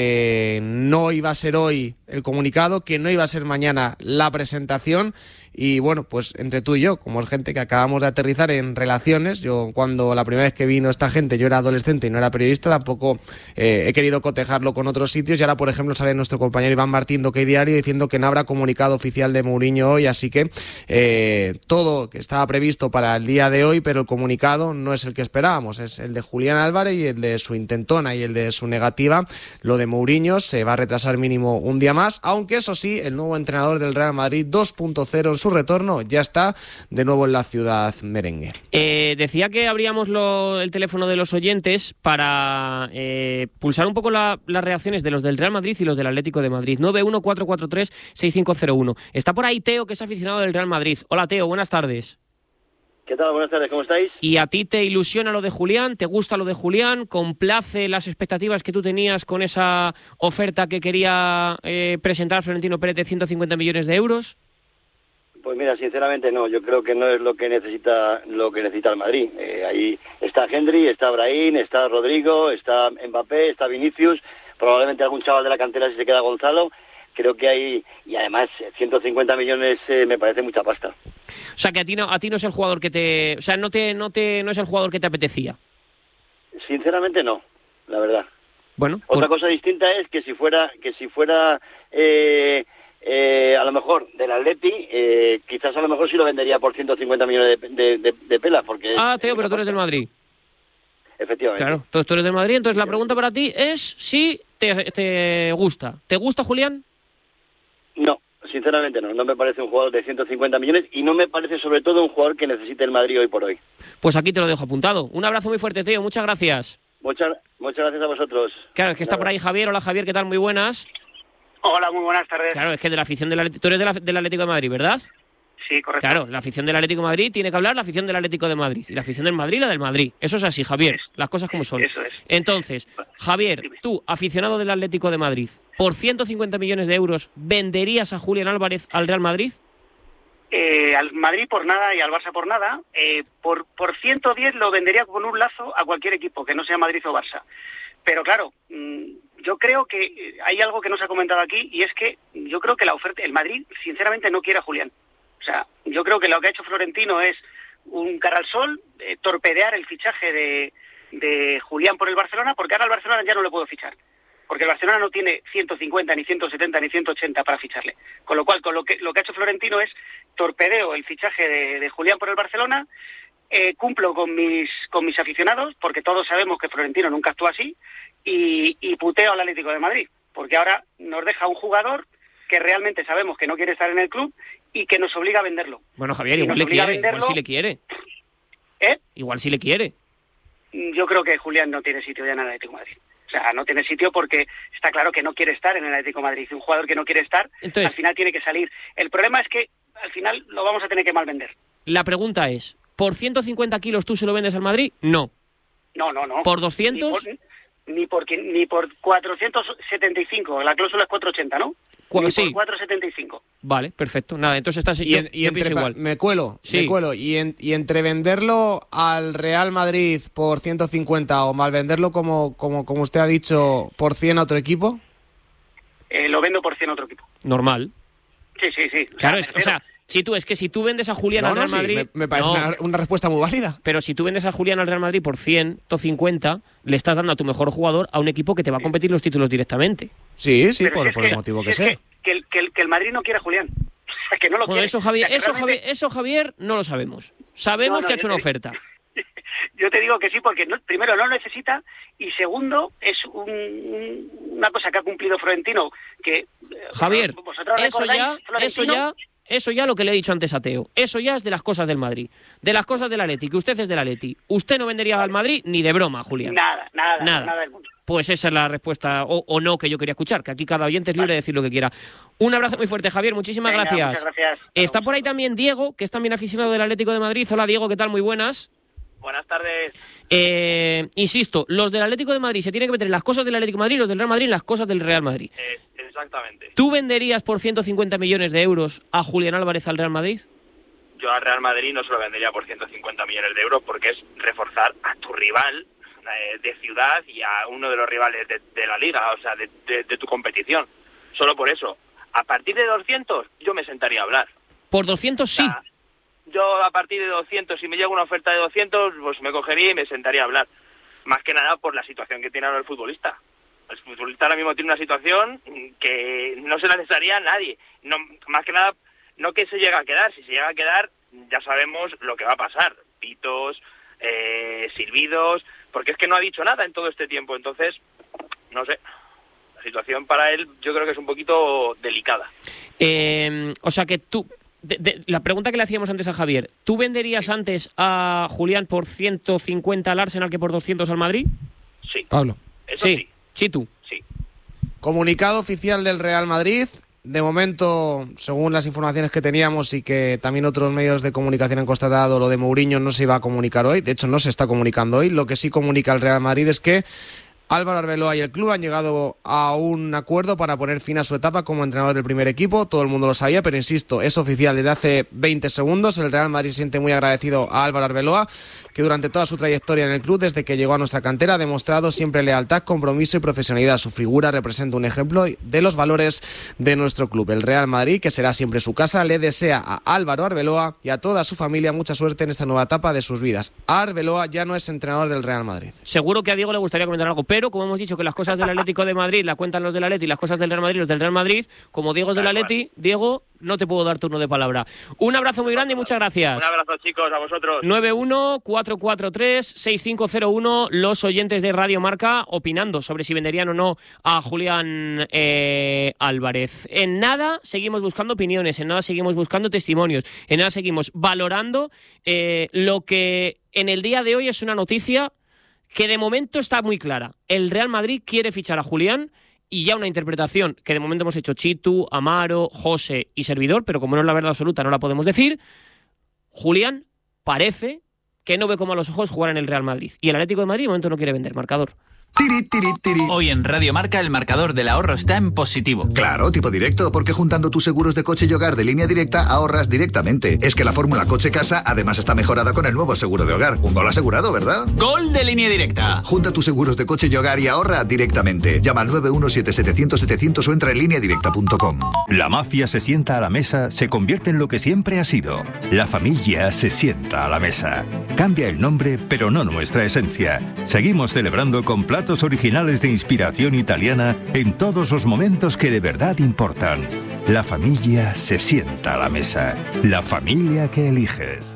que no iba a ser hoy el comunicado, que no iba a ser mañana la presentación. Y bueno, pues entre tú y yo, como es gente que acabamos de aterrizar en relaciones, yo cuando la primera vez que vino esta gente yo era adolescente y no era periodista, tampoco eh, he querido cotejarlo con otros sitios, y ahora por ejemplo sale nuestro compañero Iván Martín de OK Diario diciendo que no habrá comunicado oficial de Mourinho hoy, así que eh, todo que estaba previsto para el día de hoy, pero el comunicado no es el que esperábamos, es el de Julián Álvarez y el de su intentona y el de su negativa. Lo de Mourinho se va a retrasar mínimo un día más, aunque eso sí, el nuevo entrenador del Real Madrid dos punto cero en su retorno ya está de nuevo en la ciudad merengue. Eh, decía que abríamos lo, el teléfono de los oyentes para eh, pulsar un poco la, las reacciones de los del Real Madrid y los del Atlético de Madrid. nueve uno cuatro cuatro tres seis cinco cero uno. Está por ahí Teo, que es aficionado del Real Madrid. Hola Teo, buenas tardes. ¿Qué tal? Buenas tardes, ¿cómo estáis? ¿Y a ti te ilusiona lo de Julián? ¿Te gusta lo de Julián? ¿Complace las expectativas que tú tenías con esa oferta que quería eh, presentar Florentino Pérez de ciento cincuenta millones de euros? Pues mira, sinceramente no, yo creo que no es lo que necesita lo que necesita el Madrid. Eh, ahí está Henry, está Brahim, está Rodrigo, está Mbappé, está Vinicius, probablemente algún chaval de la cantera si se queda Gonzalo. Creo que hay, y además ciento cincuenta millones eh, me parece mucha pasta. O sea, que a ti no, a ti no es el jugador que te, o sea, no te, no te, no es el jugador que te apetecía. Sinceramente no, la verdad. Bueno. Otra por... cosa distinta es que si fuera, que si fuera, eh, eh, a lo mejor del Atleti, eh, quizás a lo mejor sí lo vendería por ciento cincuenta millones de, de, de, de pelas, porque. Ah, Teo, pero tú eres del Madrid. Efectivamente. Claro, entonces tú eres del Madrid, entonces la pregunta para ti es si te, te gusta. ¿Te gusta Julián? No, sinceramente no. No me parece un jugador de ciento cincuenta millones y no me parece sobre todo un jugador que necesite el Madrid hoy por hoy. Pues aquí te lo dejo apuntado. Un abrazo muy fuerte, Teo. Muchas gracias. Muchas, muchas gracias a vosotros. Claro, es que está por ahí Javier. Hola, Javier, ¿qué tal? Muy buenas. Hola, muy buenas tardes. Claro, es que de la afición del Atlético, tú eres de la, del Atlético de Madrid, ¿verdad? Sí, correcto. Claro, la afición del Atlético de Madrid tiene que hablar la afición del Atlético de Madrid. Y la afición del Madrid, la del Madrid. Eso es así, Javier. Eso, las cosas como son. Eso es. Entonces, Javier, tú, aficionado del Atlético de Madrid, ¿por ciento cincuenta millones de euros venderías a Julián Álvarez al Real Madrid? Eh, al Madrid por nada y al Barça por nada. Eh, por, por ciento diez lo vendería con un lazo a cualquier equipo, que no sea Madrid o Barça. Pero claro, mmm, yo creo que hay algo que no se ha comentado aquí, y es que yo creo que la oferta, el Madrid sinceramente no quiere a Julián. O sea, yo creo que lo que ha hecho Florentino es un cara al sol, eh, torpedear el fichaje de, de Julián por el Barcelona, porque ahora el Barcelona ya no le puedo fichar. Porque el Barcelona no tiene ciento cincuenta, ni ciento setenta, ni ciento ochenta para ficharle. Con lo cual, con lo que, lo que ha hecho Florentino es torpedeo el fichaje de, de Julián por el Barcelona, eh, cumplo con mis con mis aficionados, porque todos sabemos que Florentino nunca actúa así, y, y puteo al Atlético de Madrid, porque ahora nos deja un jugador que realmente sabemos que no quiere estar en el club y que nos obliga a venderlo. Bueno, Javier, Y igual nos le obliga a quiere, igual venderlo. sí le quiere. ¿Eh? Igual sí le quiere. Yo creo que Julián no tiene sitio ya en el Atlético de Madrid. O sea, no tiene sitio porque está claro que no quiere estar en el Atlético de Madrid. Un jugador que no quiere estar, Entonces, al final tiene que salir. El problema es que al final lo vamos a tener que mal vender. La pregunta es, ¿por ciento cincuenta kilos tú se lo vendes al Madrid? No. No, no, no. ¿Por doscientos? Ni por, ni por, quin- ni por cuatrocientos setenta y cinco. La cláusula es cuatrocientos ochenta, ¿no? Cu- Ni sí. por cuatrocientos setenta y cinco. Vale, perfecto. Nada, entonces estás Y, yo, en- y yo entre, pienso igual. me cuelo, Sí. me cuelo. Y, en- y entre venderlo al Real Madrid por ciento cincuenta o mal venderlo, como, como, como usted ha dicho, por cien a otro equipo. Eh, lo vendo por cien a otro equipo. Normal. Sí, sí, sí. Claro, me es, o refiero- sea, si tú, es que si tú vendes a Julián No, al no, Real sí, Madrid... me- me parece una- una respuesta muy válida. Pero si tú vendes a Julián al Real Madrid por ciento cincuenta, le estás dando a tu mejor jugador a un equipo que te va a competir los títulos directamente. Sí, sí, Pero por, si es por que- el motivo si que es sea. Que, que el, que, el, que el Madrid no quiere a Julián. O sea, que no lo Bueno, quiere. eso Javier, O sea, que eso, realmente- Javier, eso Javier no lo sabemos. Sabemos No, no, que ha yo hecho una te- oferta. Yo te digo que sí, porque no- primero no lo necesita, y segundo es un- un- una cosa que ha cumplido Florentino, que... eh, Javier, vosotros eso recordáis, ya, eso Florentino- ya, eso ya lo que le he dicho antes a Teo. Eso ya es de las cosas del Madrid. De las cosas del Atleti, que usted es del Atleti. Usted no vendería al Madrid ni de broma, Julián. Nada, nada, Nada. nada, del mundo. Pues esa es la respuesta, o, o no, que yo quería escuchar, que aquí cada oyente es libre de decir lo que quiera. Un abrazo muy fuerte, Javier, muchísimas Venga, gracias. muchas gracias. Está por ahí también Diego, que es también aficionado del Atlético de Madrid. Hola, Diego, ¿qué tal? Muy buenas. Buenas tardes. Eh, insisto, los del Atlético de Madrid se tienen que meter en las cosas del Atlético de Madrid y los del Real Madrid en las cosas del Real Madrid. Eh, exactamente. ¿Tú venderías por ciento cincuenta millones de euros a Julián Álvarez al Real Madrid? Yo al Real Madrid no se lo vendería por ciento cincuenta millones de euros porque es reforzar a tu rival eh, de ciudad y a uno de los rivales de, de la liga, o sea, de, de, de tu competición. Solo por eso. A partir de doscientos yo me sentaría a hablar. Por doscientos sí. Yo a partir de doscientos, si me llega una oferta de doscientos, pues me cogería y me sentaría a hablar. Más que nada por la situación que tiene ahora el futbolista. El futbolista ahora mismo tiene una situación que no se la desearía a nadie. No, más que nada, no que se llegue a quedar. Si se llega a quedar, ya sabemos lo que va a pasar. Pitos, eh, silbidos, porque es que no ha dicho nada en todo este tiempo. Entonces, no sé, la situación para él yo creo que es un poquito delicada. Eh, o sea que tú... De, de, la pregunta que le hacíamos antes a Javier, ¿tú venderías antes a Julián por ciento cincuenta al Arsenal que por doscientos al Madrid? Sí. Pablo. Eso sí. sí. Sí, tú. Sí. Comunicado oficial del Real Madrid. De momento, según las informaciones que teníamos y que también otros medios de comunicación han constatado, lo de Mourinho no se iba a comunicar hoy. De hecho, no se está comunicando hoy. Lo que sí comunica el Real Madrid es que Álvaro Arbeloa y el club han llegado a un acuerdo para poner fin a su etapa como entrenador del primer equipo. Todo el mundo lo sabía, pero insisto, es oficial desde hace veinte segundos. El Real Madrid se siente muy agradecido a Álvaro Arbeloa, que durante toda su trayectoria en el club, desde que llegó a nuestra cantera, ha demostrado siempre lealtad, compromiso y profesionalidad. Su figura representa un ejemplo de los valores de nuestro club. El Real Madrid, que será siempre su casa, le desea a Álvaro Arbeloa y a toda su familia mucha suerte en esta nueva etapa de sus vidas. Arbeloa ya no es entrenador del Real Madrid. Seguro que a Diego le gustaría comentar algo, pero como hemos dicho que las cosas del Atlético de Madrid la cuentan los del Atleti y las cosas del Real Madrid los del Real Madrid, como Diego es del Atleti, Diego, no te puedo dar turno de palabra. Un abrazo muy grande y muchas gracias. Un abrazo, chicos, a vosotros. nueve uno cuatro cuatro tres seis cinco cero uno, los oyentes de Radio Marca opinando sobre si venderían o no a Julián eh, Álvarez. En nada seguimos buscando opiniones, en nada seguimos buscando testimonios, en nada seguimos valorando eh, lo que en el día de hoy es una noticia que de momento está muy clara. El Real Madrid quiere fichar a Julián y ya una interpretación que de momento hemos hecho Chitu, Amaro, José y servidor, pero como no es la verdad absoluta no la podemos decir, Julián parece que no ve como a los ojos jugar en el Real Madrid. Y el Atlético de Madrid de momento no quiere vender marcador. Tiri, tiri, tiri. Hoy en Radio Marca el marcador del ahorro está en positivo. Claro, tipo directo, porque juntando tus seguros de coche y hogar de Línea Directa ahorras directamente. Es que la fórmula coche-casa además está mejorada con el nuevo seguro de hogar. Un gol asegurado, ¿verdad? ¡Gol de Línea Directa! Junta tus seguros de coche y hogar y ahorra directamente. Llama al nueve uno siete siete cero cero siete cero cero o entra en línea directa punto com. La mafia se sienta a la mesa, se convierte en lo que siempre ha sido. La familia se sienta a la mesa. Cambia el nombre, pero no nuestra esencia. Seguimos celebrando con platos originales de inspiración italiana en todos los momentos que de verdad importan. La familia se sienta a la mesa. La familia que eliges.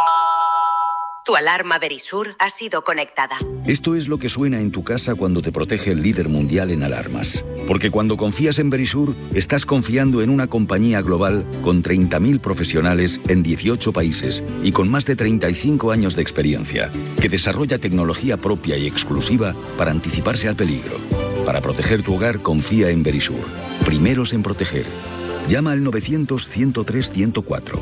Tu alarma Verisur ha sido conectada. Esto es lo que suena en tu casa cuando te protege el líder mundial en alarmas. Porque cuando confías en Verisur, estás confiando en una compañía global con treinta mil profesionales en dieciocho países y con más de treinta y cinco años de experiencia, que desarrolla tecnología propia y exclusiva para anticiparse al peligro. Para proteger tu hogar, confía en Verisur. Primeros en proteger. Llama al novecientos, ciento tres, ciento cuatro.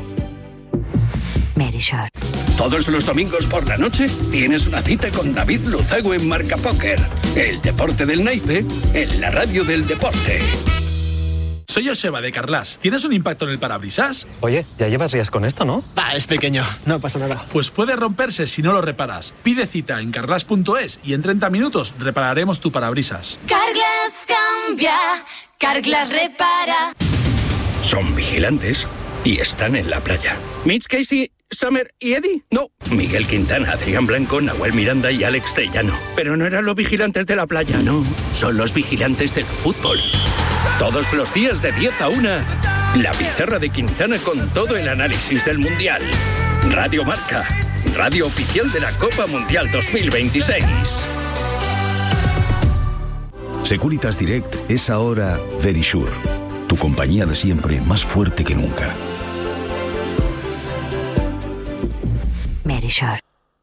Verisur. Todos los domingos por la noche tienes una cita con David Luzago en Marca Póker. El deporte del naipe en la radio del deporte. Soy Joseba de Carlas. ¿Tienes un impacto en el parabrisas? Oye, ya llevas días con esto, ¿no? Va, es pequeño, no pasa nada. Pues puede romperse si no lo reparas. Pide cita en carlas punto es y en treinta minutos repararemos tu parabrisas. Carglass cambia, Carglass repara. Son vigilantes y están en la playa. Mitch Casey, Summer y Eddie. No, Miguel Quintana, Adrián Blanco, Nahuel Miranda y Alex Tellano. Pero no eran los vigilantes de la playa, no. Son los vigilantes del fútbol. Todos los días de diez a una, la pizarra de Quintana con todo el análisis del Mundial. Radio Marca, radio oficial de la Copa Mundial dos mil veintiséis. Securitas Direct es ahora Verisur, tu compañía de siempre más fuerte que nunca. Verisur.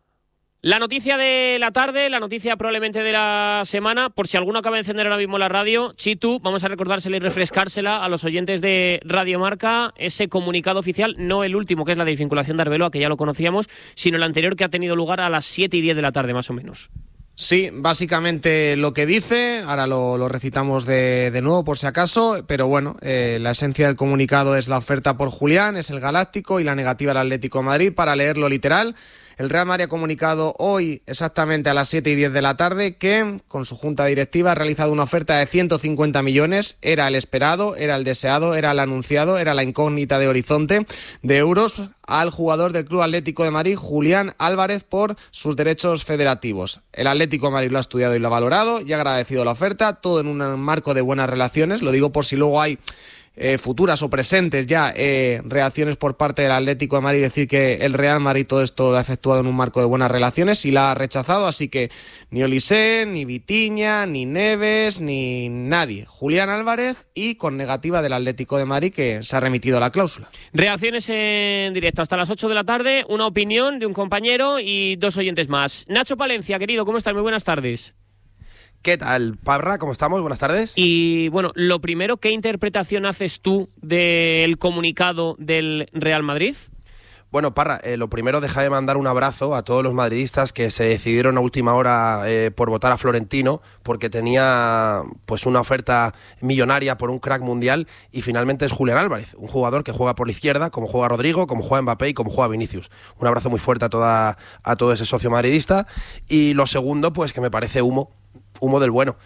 La noticia de la tarde, la noticia probablemente de la semana, por si alguno acaba de encender ahora mismo la radio, Chitu, vamos a recordársela y refrescársela a los oyentes de Radio Marca, ese comunicado oficial, no el último, que es la desvinculación de Arbeloa, que ya lo conocíamos, sino el anterior que ha tenido lugar a las siete y diez de la tarde, más o menos. Sí, básicamente lo que dice, ahora lo, lo recitamos de, de nuevo por si acaso, pero bueno, eh, la esencia del comunicado es la oferta por Julián, es el Galáctico y la negativa al Atlético de Madrid. Para leerlo literal, el Real Madrid ha comunicado hoy exactamente a las siete y diez de la tarde que con su junta directiva ha realizado una oferta de ciento cincuenta millones, era el esperado, era el deseado, era el anunciado, era la incógnita de horizonte de euros al jugador del Club Atlético de Madrid, Julián Álvarez, por sus derechos federativos. El Atlético de Madrid lo ha estudiado y lo ha valorado y ha agradecido la oferta, todo en un marco de buenas relaciones, lo digo por si luego hay Eh, futuras o presentes ya eh, reacciones por parte del Atlético de Madrid, decir que el Real Madrid todo esto lo ha efectuado en un marco de buenas relaciones y la ha rechazado, así que ni Olise, ni Vitinha, ni Neves, ni nadie. Julián Álvarez y con negativa del Atlético de Madrid, que se ha remitido a la cláusula. Reacciones en directo hasta las ocho de la tarde, una opinión de un compañero y dos oyentes más. Nacho Palencia, querido, ¿cómo estás? Muy buenas tardes. ¿Qué tal, Parra? ¿Cómo estamos? Buenas tardes. Y bueno, lo primero, ¿qué interpretación haces tú del comunicado del Real Madrid? Bueno, Parra, eh, lo primero, deja de mandar un abrazo a todos los madridistas que se decidieron a última hora eh, por votar a Florentino porque tenía pues una oferta millonaria por un crack mundial y finalmente es Julián Álvarez, un jugador que juega por la izquierda, como juega Rodrigo, como juega Mbappé y como juega Vinicius. Un abrazo muy fuerte a, toda, a todo ese socio madridista. Y lo segundo, pues que me parece humo, humo del bueno.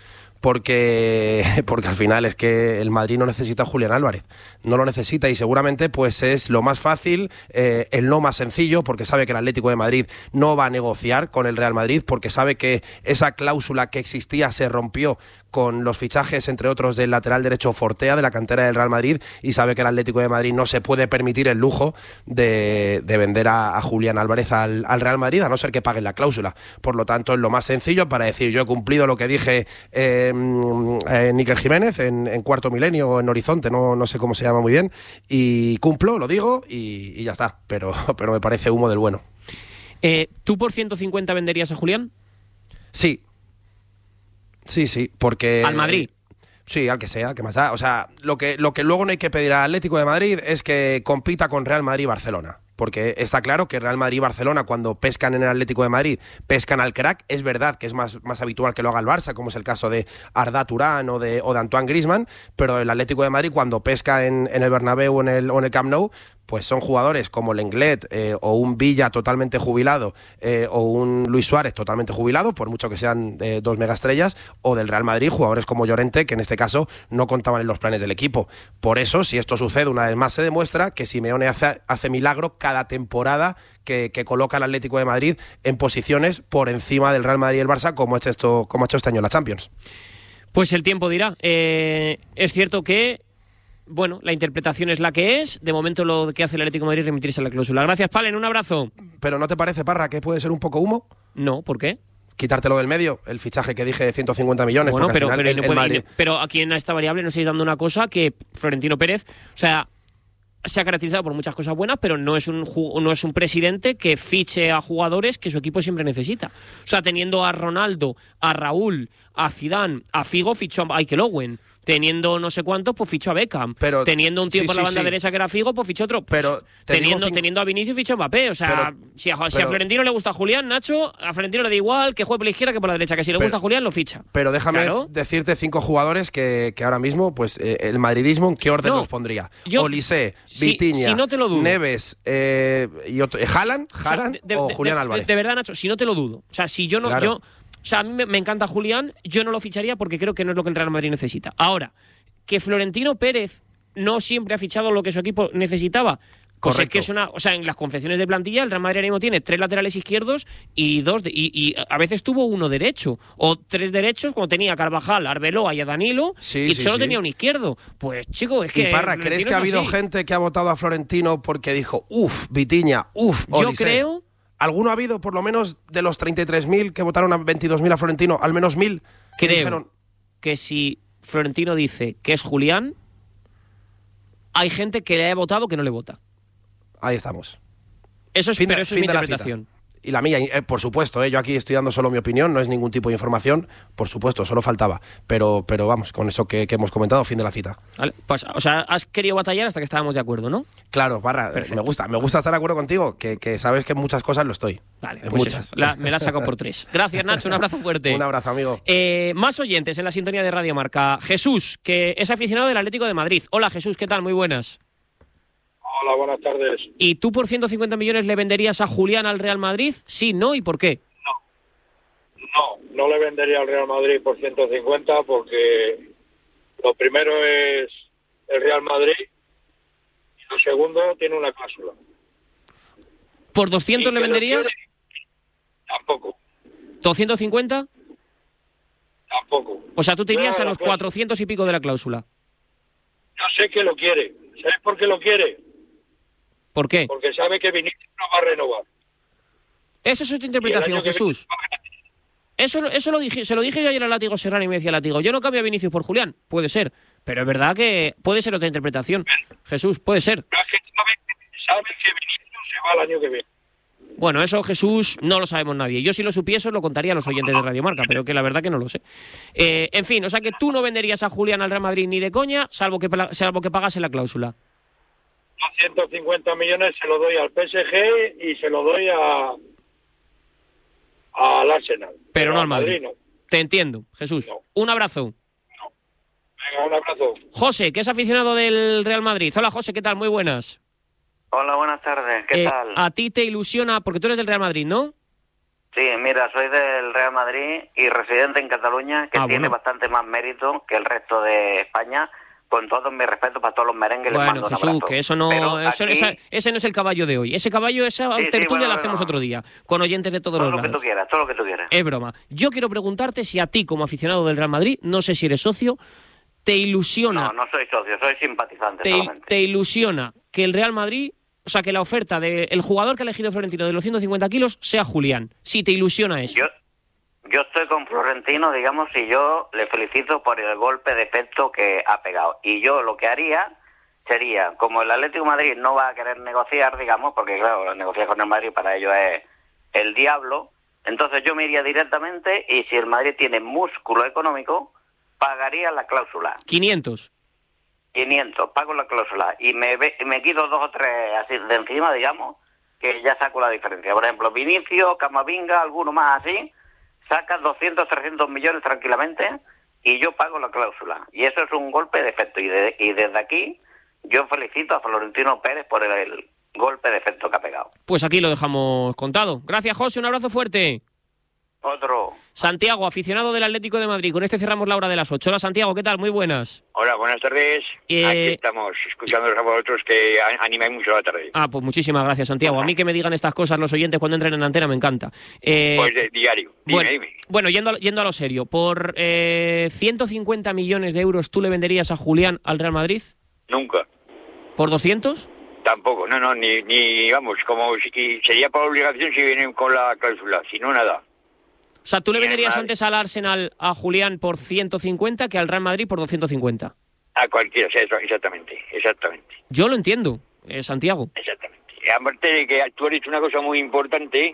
Porque, porque al final es que el Madrid no necesita a Julián Álvarez, no lo necesita y seguramente pues es lo más fácil, eh, el no más sencillo, porque sabe que el Atlético de Madrid no va a negociar con el Real Madrid, porque sabe que esa cláusula que existía se rompió con los fichajes, entre otros, del lateral derecho Fortea, de la cantera del Real Madrid, y sabe que el Atlético de Madrid no se puede permitir el lujo de, de vender a, a Julián Álvarez al, al Real Madrid, a no ser que paguen la cláusula. Por lo tanto, es lo más sencillo para decir, yo he cumplido lo que dije eh, eh, Níker Jiménez en, en Cuarto Milenio o en Horizonte, no, no sé cómo se llama muy bien, y cumplo, lo digo, y, y ya está, pero, pero me parece humo del bueno. Eh, ¿Tú por ciento cincuenta venderías a Julián? Sí. Sí, sí, porque... ¿Al Madrid? Sí, al que sea, que más da. O sea, lo que, lo que luego no hay que pedir al Atlético de Madrid es que compita con Real Madrid y Barcelona. Porque está claro que Real Madrid y Barcelona, cuando pescan en el Atlético de Madrid, pescan al crack. Es verdad que es más, más habitual que lo haga el Barça, como es el caso de Arda Turán o de, o de Antoine Griezmann, pero el Atlético de Madrid, cuando pesca en, en el Bernabéu o en el, o en el Camp Nou, pues son jugadores como Lenglet eh, o un Villa totalmente jubilado eh, o un Luis Suárez totalmente jubilado, por mucho que sean eh, dos megaestrellas, o del Real Madrid, jugadores como Llorente, que en este caso no contaban en los planes del equipo. Por eso, si esto sucede una vez más, se demuestra que Simeone hace, hace milagro cada temporada que, que coloca al Atlético de Madrid en posiciones por encima del Real Madrid y el Barça, como ha hecho, esto, como ha hecho este año la Champions. Pues el tiempo dirá. Eh, es cierto que bueno, la interpretación es la que es. De momento lo que hace el Atlético de Madrid es remitirse a la cláusula. Gracias, Palen, un abrazo. ¿Pero no te parece, Parra, que puede ser un poco humo? No, ¿por qué? Quitártelo del medio, el fichaje que dije de ciento cincuenta millones. Bueno, pero, al final pero, el, no el puede, Madrid... pero aquí en esta variable no estáis dando una cosa que Florentino Pérez, o sea, se ha caracterizado por muchas cosas buenas, pero no es un no es un presidente que fiche a jugadores que su equipo siempre necesita. O sea, teniendo a Ronaldo, a Raúl, a Zidane, a Figo, fichó a Michael Owen. Teniendo no sé cuántos, pues fichó a Beckham. Pero, teniendo un tío sí, por la sí, banda sí. derecha que era Figo, pues fichó otro. Pero teniendo, cinco... teniendo a Vinicius, fichó a Mbappé. O sea, pero, si, a, pero, si a Florentino le gusta a Julián, Nacho, a Florentino le da igual que juegue por la izquierda que por la derecha. Que si le pero, gusta a Julián, lo ficha. Pero déjame claro. decirte cinco jugadores que, que ahora mismo, pues eh, el madridismo, ¿en qué orden no, los pondría? yo, Olise, si, Vitinha, si no te lo dudo. Neves, eh, y otro, eh, Haaland, Haaland o, sea, de, o de, Julián de, Álvarez. De, de verdad, Nacho, si no te lo dudo. O sea, si yo no... Claro. yo, o sea, a mí me, me encanta Julián, yo no lo ficharía porque creo que no es lo que el Real Madrid necesita. Ahora, que Florentino Pérez no siempre ha fichado lo que su equipo necesitaba. Pues Correcto. es que es una, o sea, en las confecciones de plantilla el Real Madrid ahora mismo tiene tres laterales izquierdos y dos de, y, y a veces tuvo uno derecho o tres derechos como tenía Carvajal, Arbeloa y a Danilo Sí, y sí, solo sí. tenía un izquierdo. Pues chico, es que Y Parra, Florentino ¿crees que es ha habido así. gente que ha votado a Florentino porque dijo, uff, Vitinha, uff, Yo Olise? creo... ¿Alguno ha habido, por lo menos, de los treinta y tres mil que votaron a veintidós mil a Florentino, al menos mil que Creo dijeron... que si Florentino dice que es Julián, hay gente que le ha votado que no le vota. Ahí estamos. Eso es, Fin de- pero eso es fin mi de la interpretación. cita. Y la mía, eh, por supuesto, eh, yo aquí estoy dando solo mi opinión, no es ningún tipo de información, por supuesto, solo faltaba. Pero, pero vamos, con eso que, que hemos comentado, fin de la cita. Vale, pues, o sea, has querido batallar hasta que estábamos de acuerdo, ¿no? Claro, Parra, eh, me gusta, me gusta estar de acuerdo contigo, que, que sabes que en muchas cosas lo estoy. Vale, en pues muchas. eso, la- me la has sacado por tres. Gracias, Nacho, un abrazo fuerte. Un abrazo, amigo. Eh, más oyentes en la sintonía de Radio Marca. Jesús, que es aficionado del Atlético de Madrid. Hola, Jesús, ¿qué tal? Muy buenas. Hola, buenas tardes. ¿Y tú por ciento cincuenta millones le venderías a Julián al Real Madrid? Sí, no, ¿y por qué? No, no le vendería al Real Madrid por ciento cincuenta porque lo primero es el Real Madrid y lo segundo tiene una cláusula. ¿Por doscientos ¿Y le que lo venderías? quiere? Tampoco, ¿doscientos cincuenta? tampoco. O sea, tú te irías No, a la los cláusula. cuatrocientos y pico de la cláusula. Yo sé que lo quiere. ¿Sabes por qué lo quiere? ¿Por qué? Porque sabe que Vinicius no va a renovar. Eso es tu Y el interpretación, año que Jesús. Eso, eso lo dije, se lo dije yo ayer a Látigo Serrano y me decía Látigo, yo no cambio a Vinicius por Julián. Puede ser, pero es verdad que puede ser otra interpretación. Jesús, puede ser. Sabe que Vinicius se va el año que viene. Bueno, eso, Jesús, no lo sabemos nadie. Yo si lo supiese os lo contaría a los oyentes de Radio Marca, pero que la verdad que no lo sé. Eh, en fin, o sea que tú no venderías a Julián al Real Madrid ni de coña, salvo que, pla- salvo que pagase la cláusula. ciento cincuenta millones se lo doy al P S G y se lo doy a al Arsenal. Pero no al Madrid Madrid. no. Te entiendo, Jesús. Un abrazo. Venga, un abrazo. José, que es aficionado del Real Madrid. Hola, José, ¿qué tal? Muy buenas. Hola, buenas tardes. ¿Qué Eh, tal? A ti te ilusiona, porque tú eres del Real Madrid, ¿no? Sí, mira, soy del Real Madrid y residente en Cataluña, que Ah, tiene bueno. bastante más mérito que el resto de España. Con todo mi respeto para todos los merengues, les Bueno, mando un Jesús, abrazo. que eso no, Pero eso- aquí- esa- ese no es el caballo de hoy. Ese caballo, esa Sí, sí, tertulia bueno, la bueno. hacemos otro día, con oyentes de todos todo los lo que tú lados. quieras, todo lo que tú quieras. Es broma. Yo quiero preguntarte si a ti, como aficionado del Real Madrid, no sé si eres socio, te ilusiona, No, no soy socio, soy simpatizante te, solamente. te ilusiona que el Real Madrid, o sea, que la oferta del jugador que ha elegido Florentino de los ciento cincuenta kilos sea Julián. Si te ilusiona eso. Yo, yo estoy con Florentino, digamos, y yo le felicito por el golpe de efecto que ha pegado. Y yo lo que haría sería, como el Atlético de Madrid no va a querer negociar, digamos, porque claro, negociar con el Madrid para ello es el diablo, entonces yo me iría directamente y si el Madrid tiene músculo económico, pagaría la cláusula. quinientos. quinientos, pago la cláusula y me, me quito dos o tres así de encima, digamos, que ya saco la diferencia. Por ejemplo, Vinicio, Camavinga, alguno más así, saca doscientos, trescientos millones tranquilamente y yo pago la cláusula. Y eso es un golpe de efecto. Y, de, y desde aquí yo felicito a Florentino Pérez por el, el golpe de efecto que ha pegado. Pues aquí lo dejamos contado. Gracias, José, un abrazo fuerte. Otro. Santiago, aficionado del Atlético de Madrid. Con este cerramos la hora de las ocho. Hola, Santiago, ¿qué tal? Muy buenas. Hola, buenas tardes. Eh... Aquí estamos, escuchándolos a vosotros que animáis mucho la tarde. Ah, pues muchísimas gracias, Santiago. A mí que me digan estas cosas los oyentes cuando entren en antena me encanta. Eh... Pues de diario, dime, bueno, dime. Bueno, yendo a, yendo a lo serio, ¿por eh, ciento cincuenta millones de euros tú le venderías a Julián al Real Madrid? Nunca. ¿Por doscientos? Tampoco, no, no, ni, ni vamos, como si sería por obligación si vienen con la cláusula, si no, nada. O sea, ¿tú le venderías antes al Arsenal a Julián por ciento cincuenta que al Real Madrid por doscientos cincuenta? A cualquiera, o sea, exactamente, exactamente. Yo lo entiendo, eh, Santiago. Exactamente. Aparte de que tú has dicho una cosa muy importante,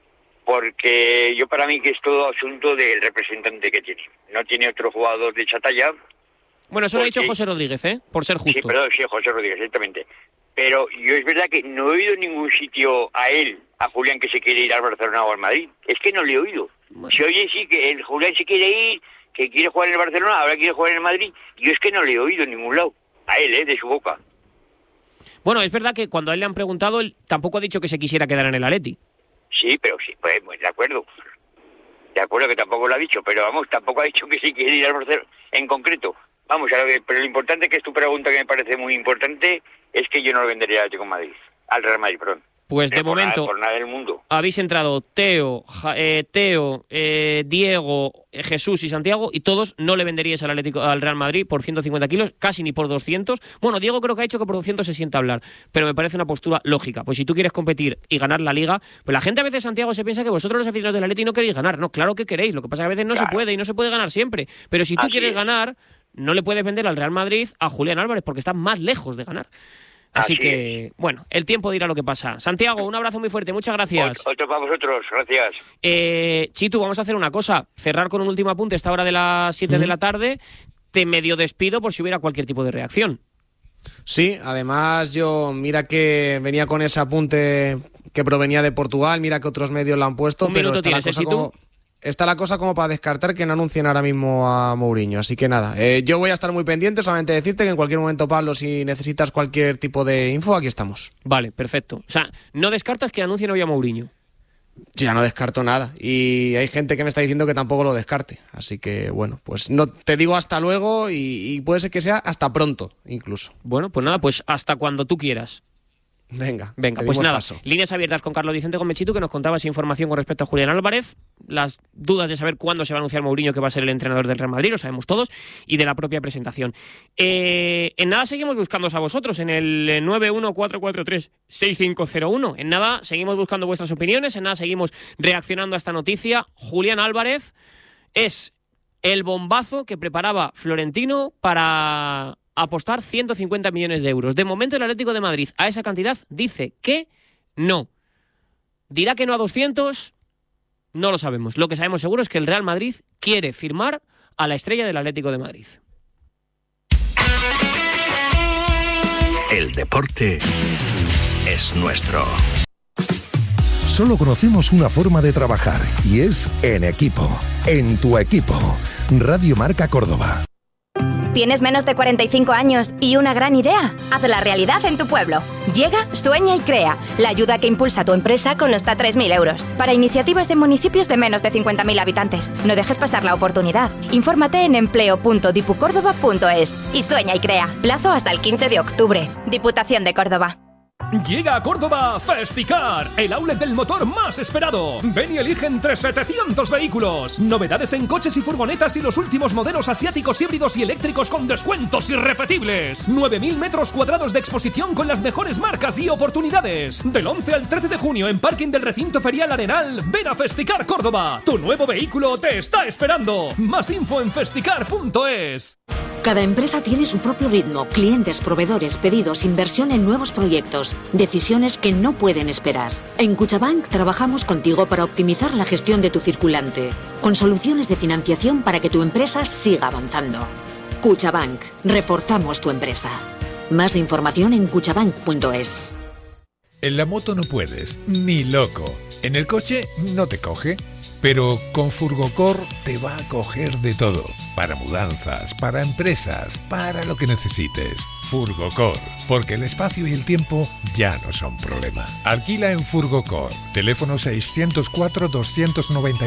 porque yo para mí que es todo asunto del representante que tiene. No tiene otro jugador de esa talla. Bueno, eso porque... lo ha dicho José Rodríguez, ¿eh? Por ser justo. Sí, perdón, sí, José Rodríguez, exactamente. Pero yo es verdad que no he oído en ningún sitio a él, a Julián, que se quiere ir al Barcelona o al Madrid. Es que no le he oído. Bueno. Se oye sí que el Julián se quiere ir, que quiere jugar en el Barcelona, ahora quiere jugar en el Madrid. Yo es que no le he oído en ningún lado. A él, ¿eh? De su boca. Bueno, es verdad que cuando a él le han preguntado, él tampoco ha dicho que se quisiera quedar en el Atleti. Sí, pero sí, pues, pues de acuerdo. De acuerdo que tampoco lo ha dicho, pero vamos, tampoco ha dicho que se quiere ir al Barcelona en concreto. Vamos, a ver, pero lo importante que es tu pregunta, que me parece muy importante, es que yo no lo vendería al Atlético de Madrid, al Real Madrid, perdón. Pues de por momento, nada, por nada del mundo. Habéis entrado Teo, ja, eh, Teo, eh, Diego, eh, Jesús y Santiago, y todos no le venderíais al Atlético, al Real Madrid por ciento cincuenta kilos, casi ni por doscientos. Bueno, Diego creo que ha dicho que por doscientos se sienta a hablar, pero me parece una postura lógica. Pues si tú quieres competir y ganar la Liga, pues la gente a veces, Santiago, se piensa que vosotros los aficionados del Atlético no queréis ganar. No, claro que queréis, lo que pasa es que a veces no claro. se puede y no se puede ganar siempre. Pero si tú Así quieres es. ganar, no le puedes vender al Real Madrid a Julián Álvarez porque está más lejos de ganar. Así, Así que, es. bueno, el tiempo dirá lo que pasa. Santiago, un abrazo muy fuerte, muchas gracias. Otro, otro para vosotros, gracias. Eh, Chitu, vamos a hacer una cosa, cerrar con un último apunte a esta hora de las siete mm. de la tarde. Te medio despido por si hubiera cualquier tipo de reacción. Sí, además yo, mira que venía con ese apunte que provenía de Portugal, mira que otros medios lo han puesto, un pero está tienes, la cosa ¿eh, como... Está la cosa como para descartar que no anuncien ahora mismo a Mourinho. Así que nada, eh, yo voy a estar muy pendiente, solamente decirte que en cualquier momento, Pablo, si necesitas cualquier tipo de info, aquí estamos. Vale, perfecto. O sea, no descartas que anuncien hoy a Mourinho. Yo ya no descarto nada. Y hay gente que me está diciendo que tampoco lo descarte. Así que, bueno, pues no te digo hasta luego y, y puede ser que sea hasta pronto, incluso. Bueno, pues nada, pues hasta cuando tú quieras. Venga, Venga, pues nada, paso. Líneas abiertas con Carlos Vicente Gómez Chitu, que nos contaba esa información con respecto a Julián Álvarez, las dudas de saber cuándo se va a anunciar Mourinho, que va a ser el entrenador del Real Madrid, lo sabemos todos, y de la propia presentación. Eh, en nada seguimos buscándoos a vosotros, en el nueve uno cuatro cuatro tres seis cinco cero uno. En nada seguimos buscando vuestras opiniones, en nada seguimos reaccionando a esta noticia. Julián Álvarez es el bombazo que preparaba Florentino para apostar ciento cincuenta millones de euros. De momento el Atlético de Madrid a esa cantidad dice que no. ¿Dirá que no a doscientos? No lo sabemos. Lo que sabemos seguro es que el Real Madrid quiere firmar a la estrella del Atlético de Madrid. El deporte es nuestro. Solo conocemos una forma de trabajar y es en equipo. En tu equipo. Radio Marca Córdoba. ¿Tienes menos de cuarenta y cinco años y una gran idea? Hazla realidad en tu pueblo. Llega, sueña y crea. La ayuda que impulsa tu empresa con hasta tres mil euros. Para iniciativas de municipios de menos de cincuenta mil habitantes. No dejes pasar la oportunidad. Infórmate en empleo punto dipucórdoba punto es y sueña y crea. Plazo hasta el quince de octubre. Diputación de Córdoba. Llega a Córdoba Festicar, el outlet del motor más esperado. Ven y elige entre setecientos vehículos. Novedades en coches y furgonetas y los últimos modelos asiáticos, híbridos y eléctricos con descuentos irrepetibles. nueve mil metros cuadrados de exposición con las mejores marcas y oportunidades. Del once al trece de junio en parking del recinto ferial Arenal. Ven a Festicar Córdoba. Tu nuevo vehículo te está esperando. Más info en festicar punto es. Cada empresa tiene su propio ritmo, clientes, proveedores, pedidos, inversión en nuevos proyectos, decisiones que no pueden esperar. En Cuchabank trabajamos contigo para optimizar la gestión de tu circulante, con soluciones de financiación para que tu empresa siga avanzando. Cuchabank, reforzamos tu empresa. Más información en cuchabank punto es. En la moto no puedes, ni loco. En el coche no te coge. Pero con Furgocor te va a coger de todo. Para mudanzas, para empresas, para lo que necesites. Furgocor, porque el espacio y el tiempo ya no son problema. Alquila en Furgocor. Teléfono seiscientos cuatro, doscientos noventa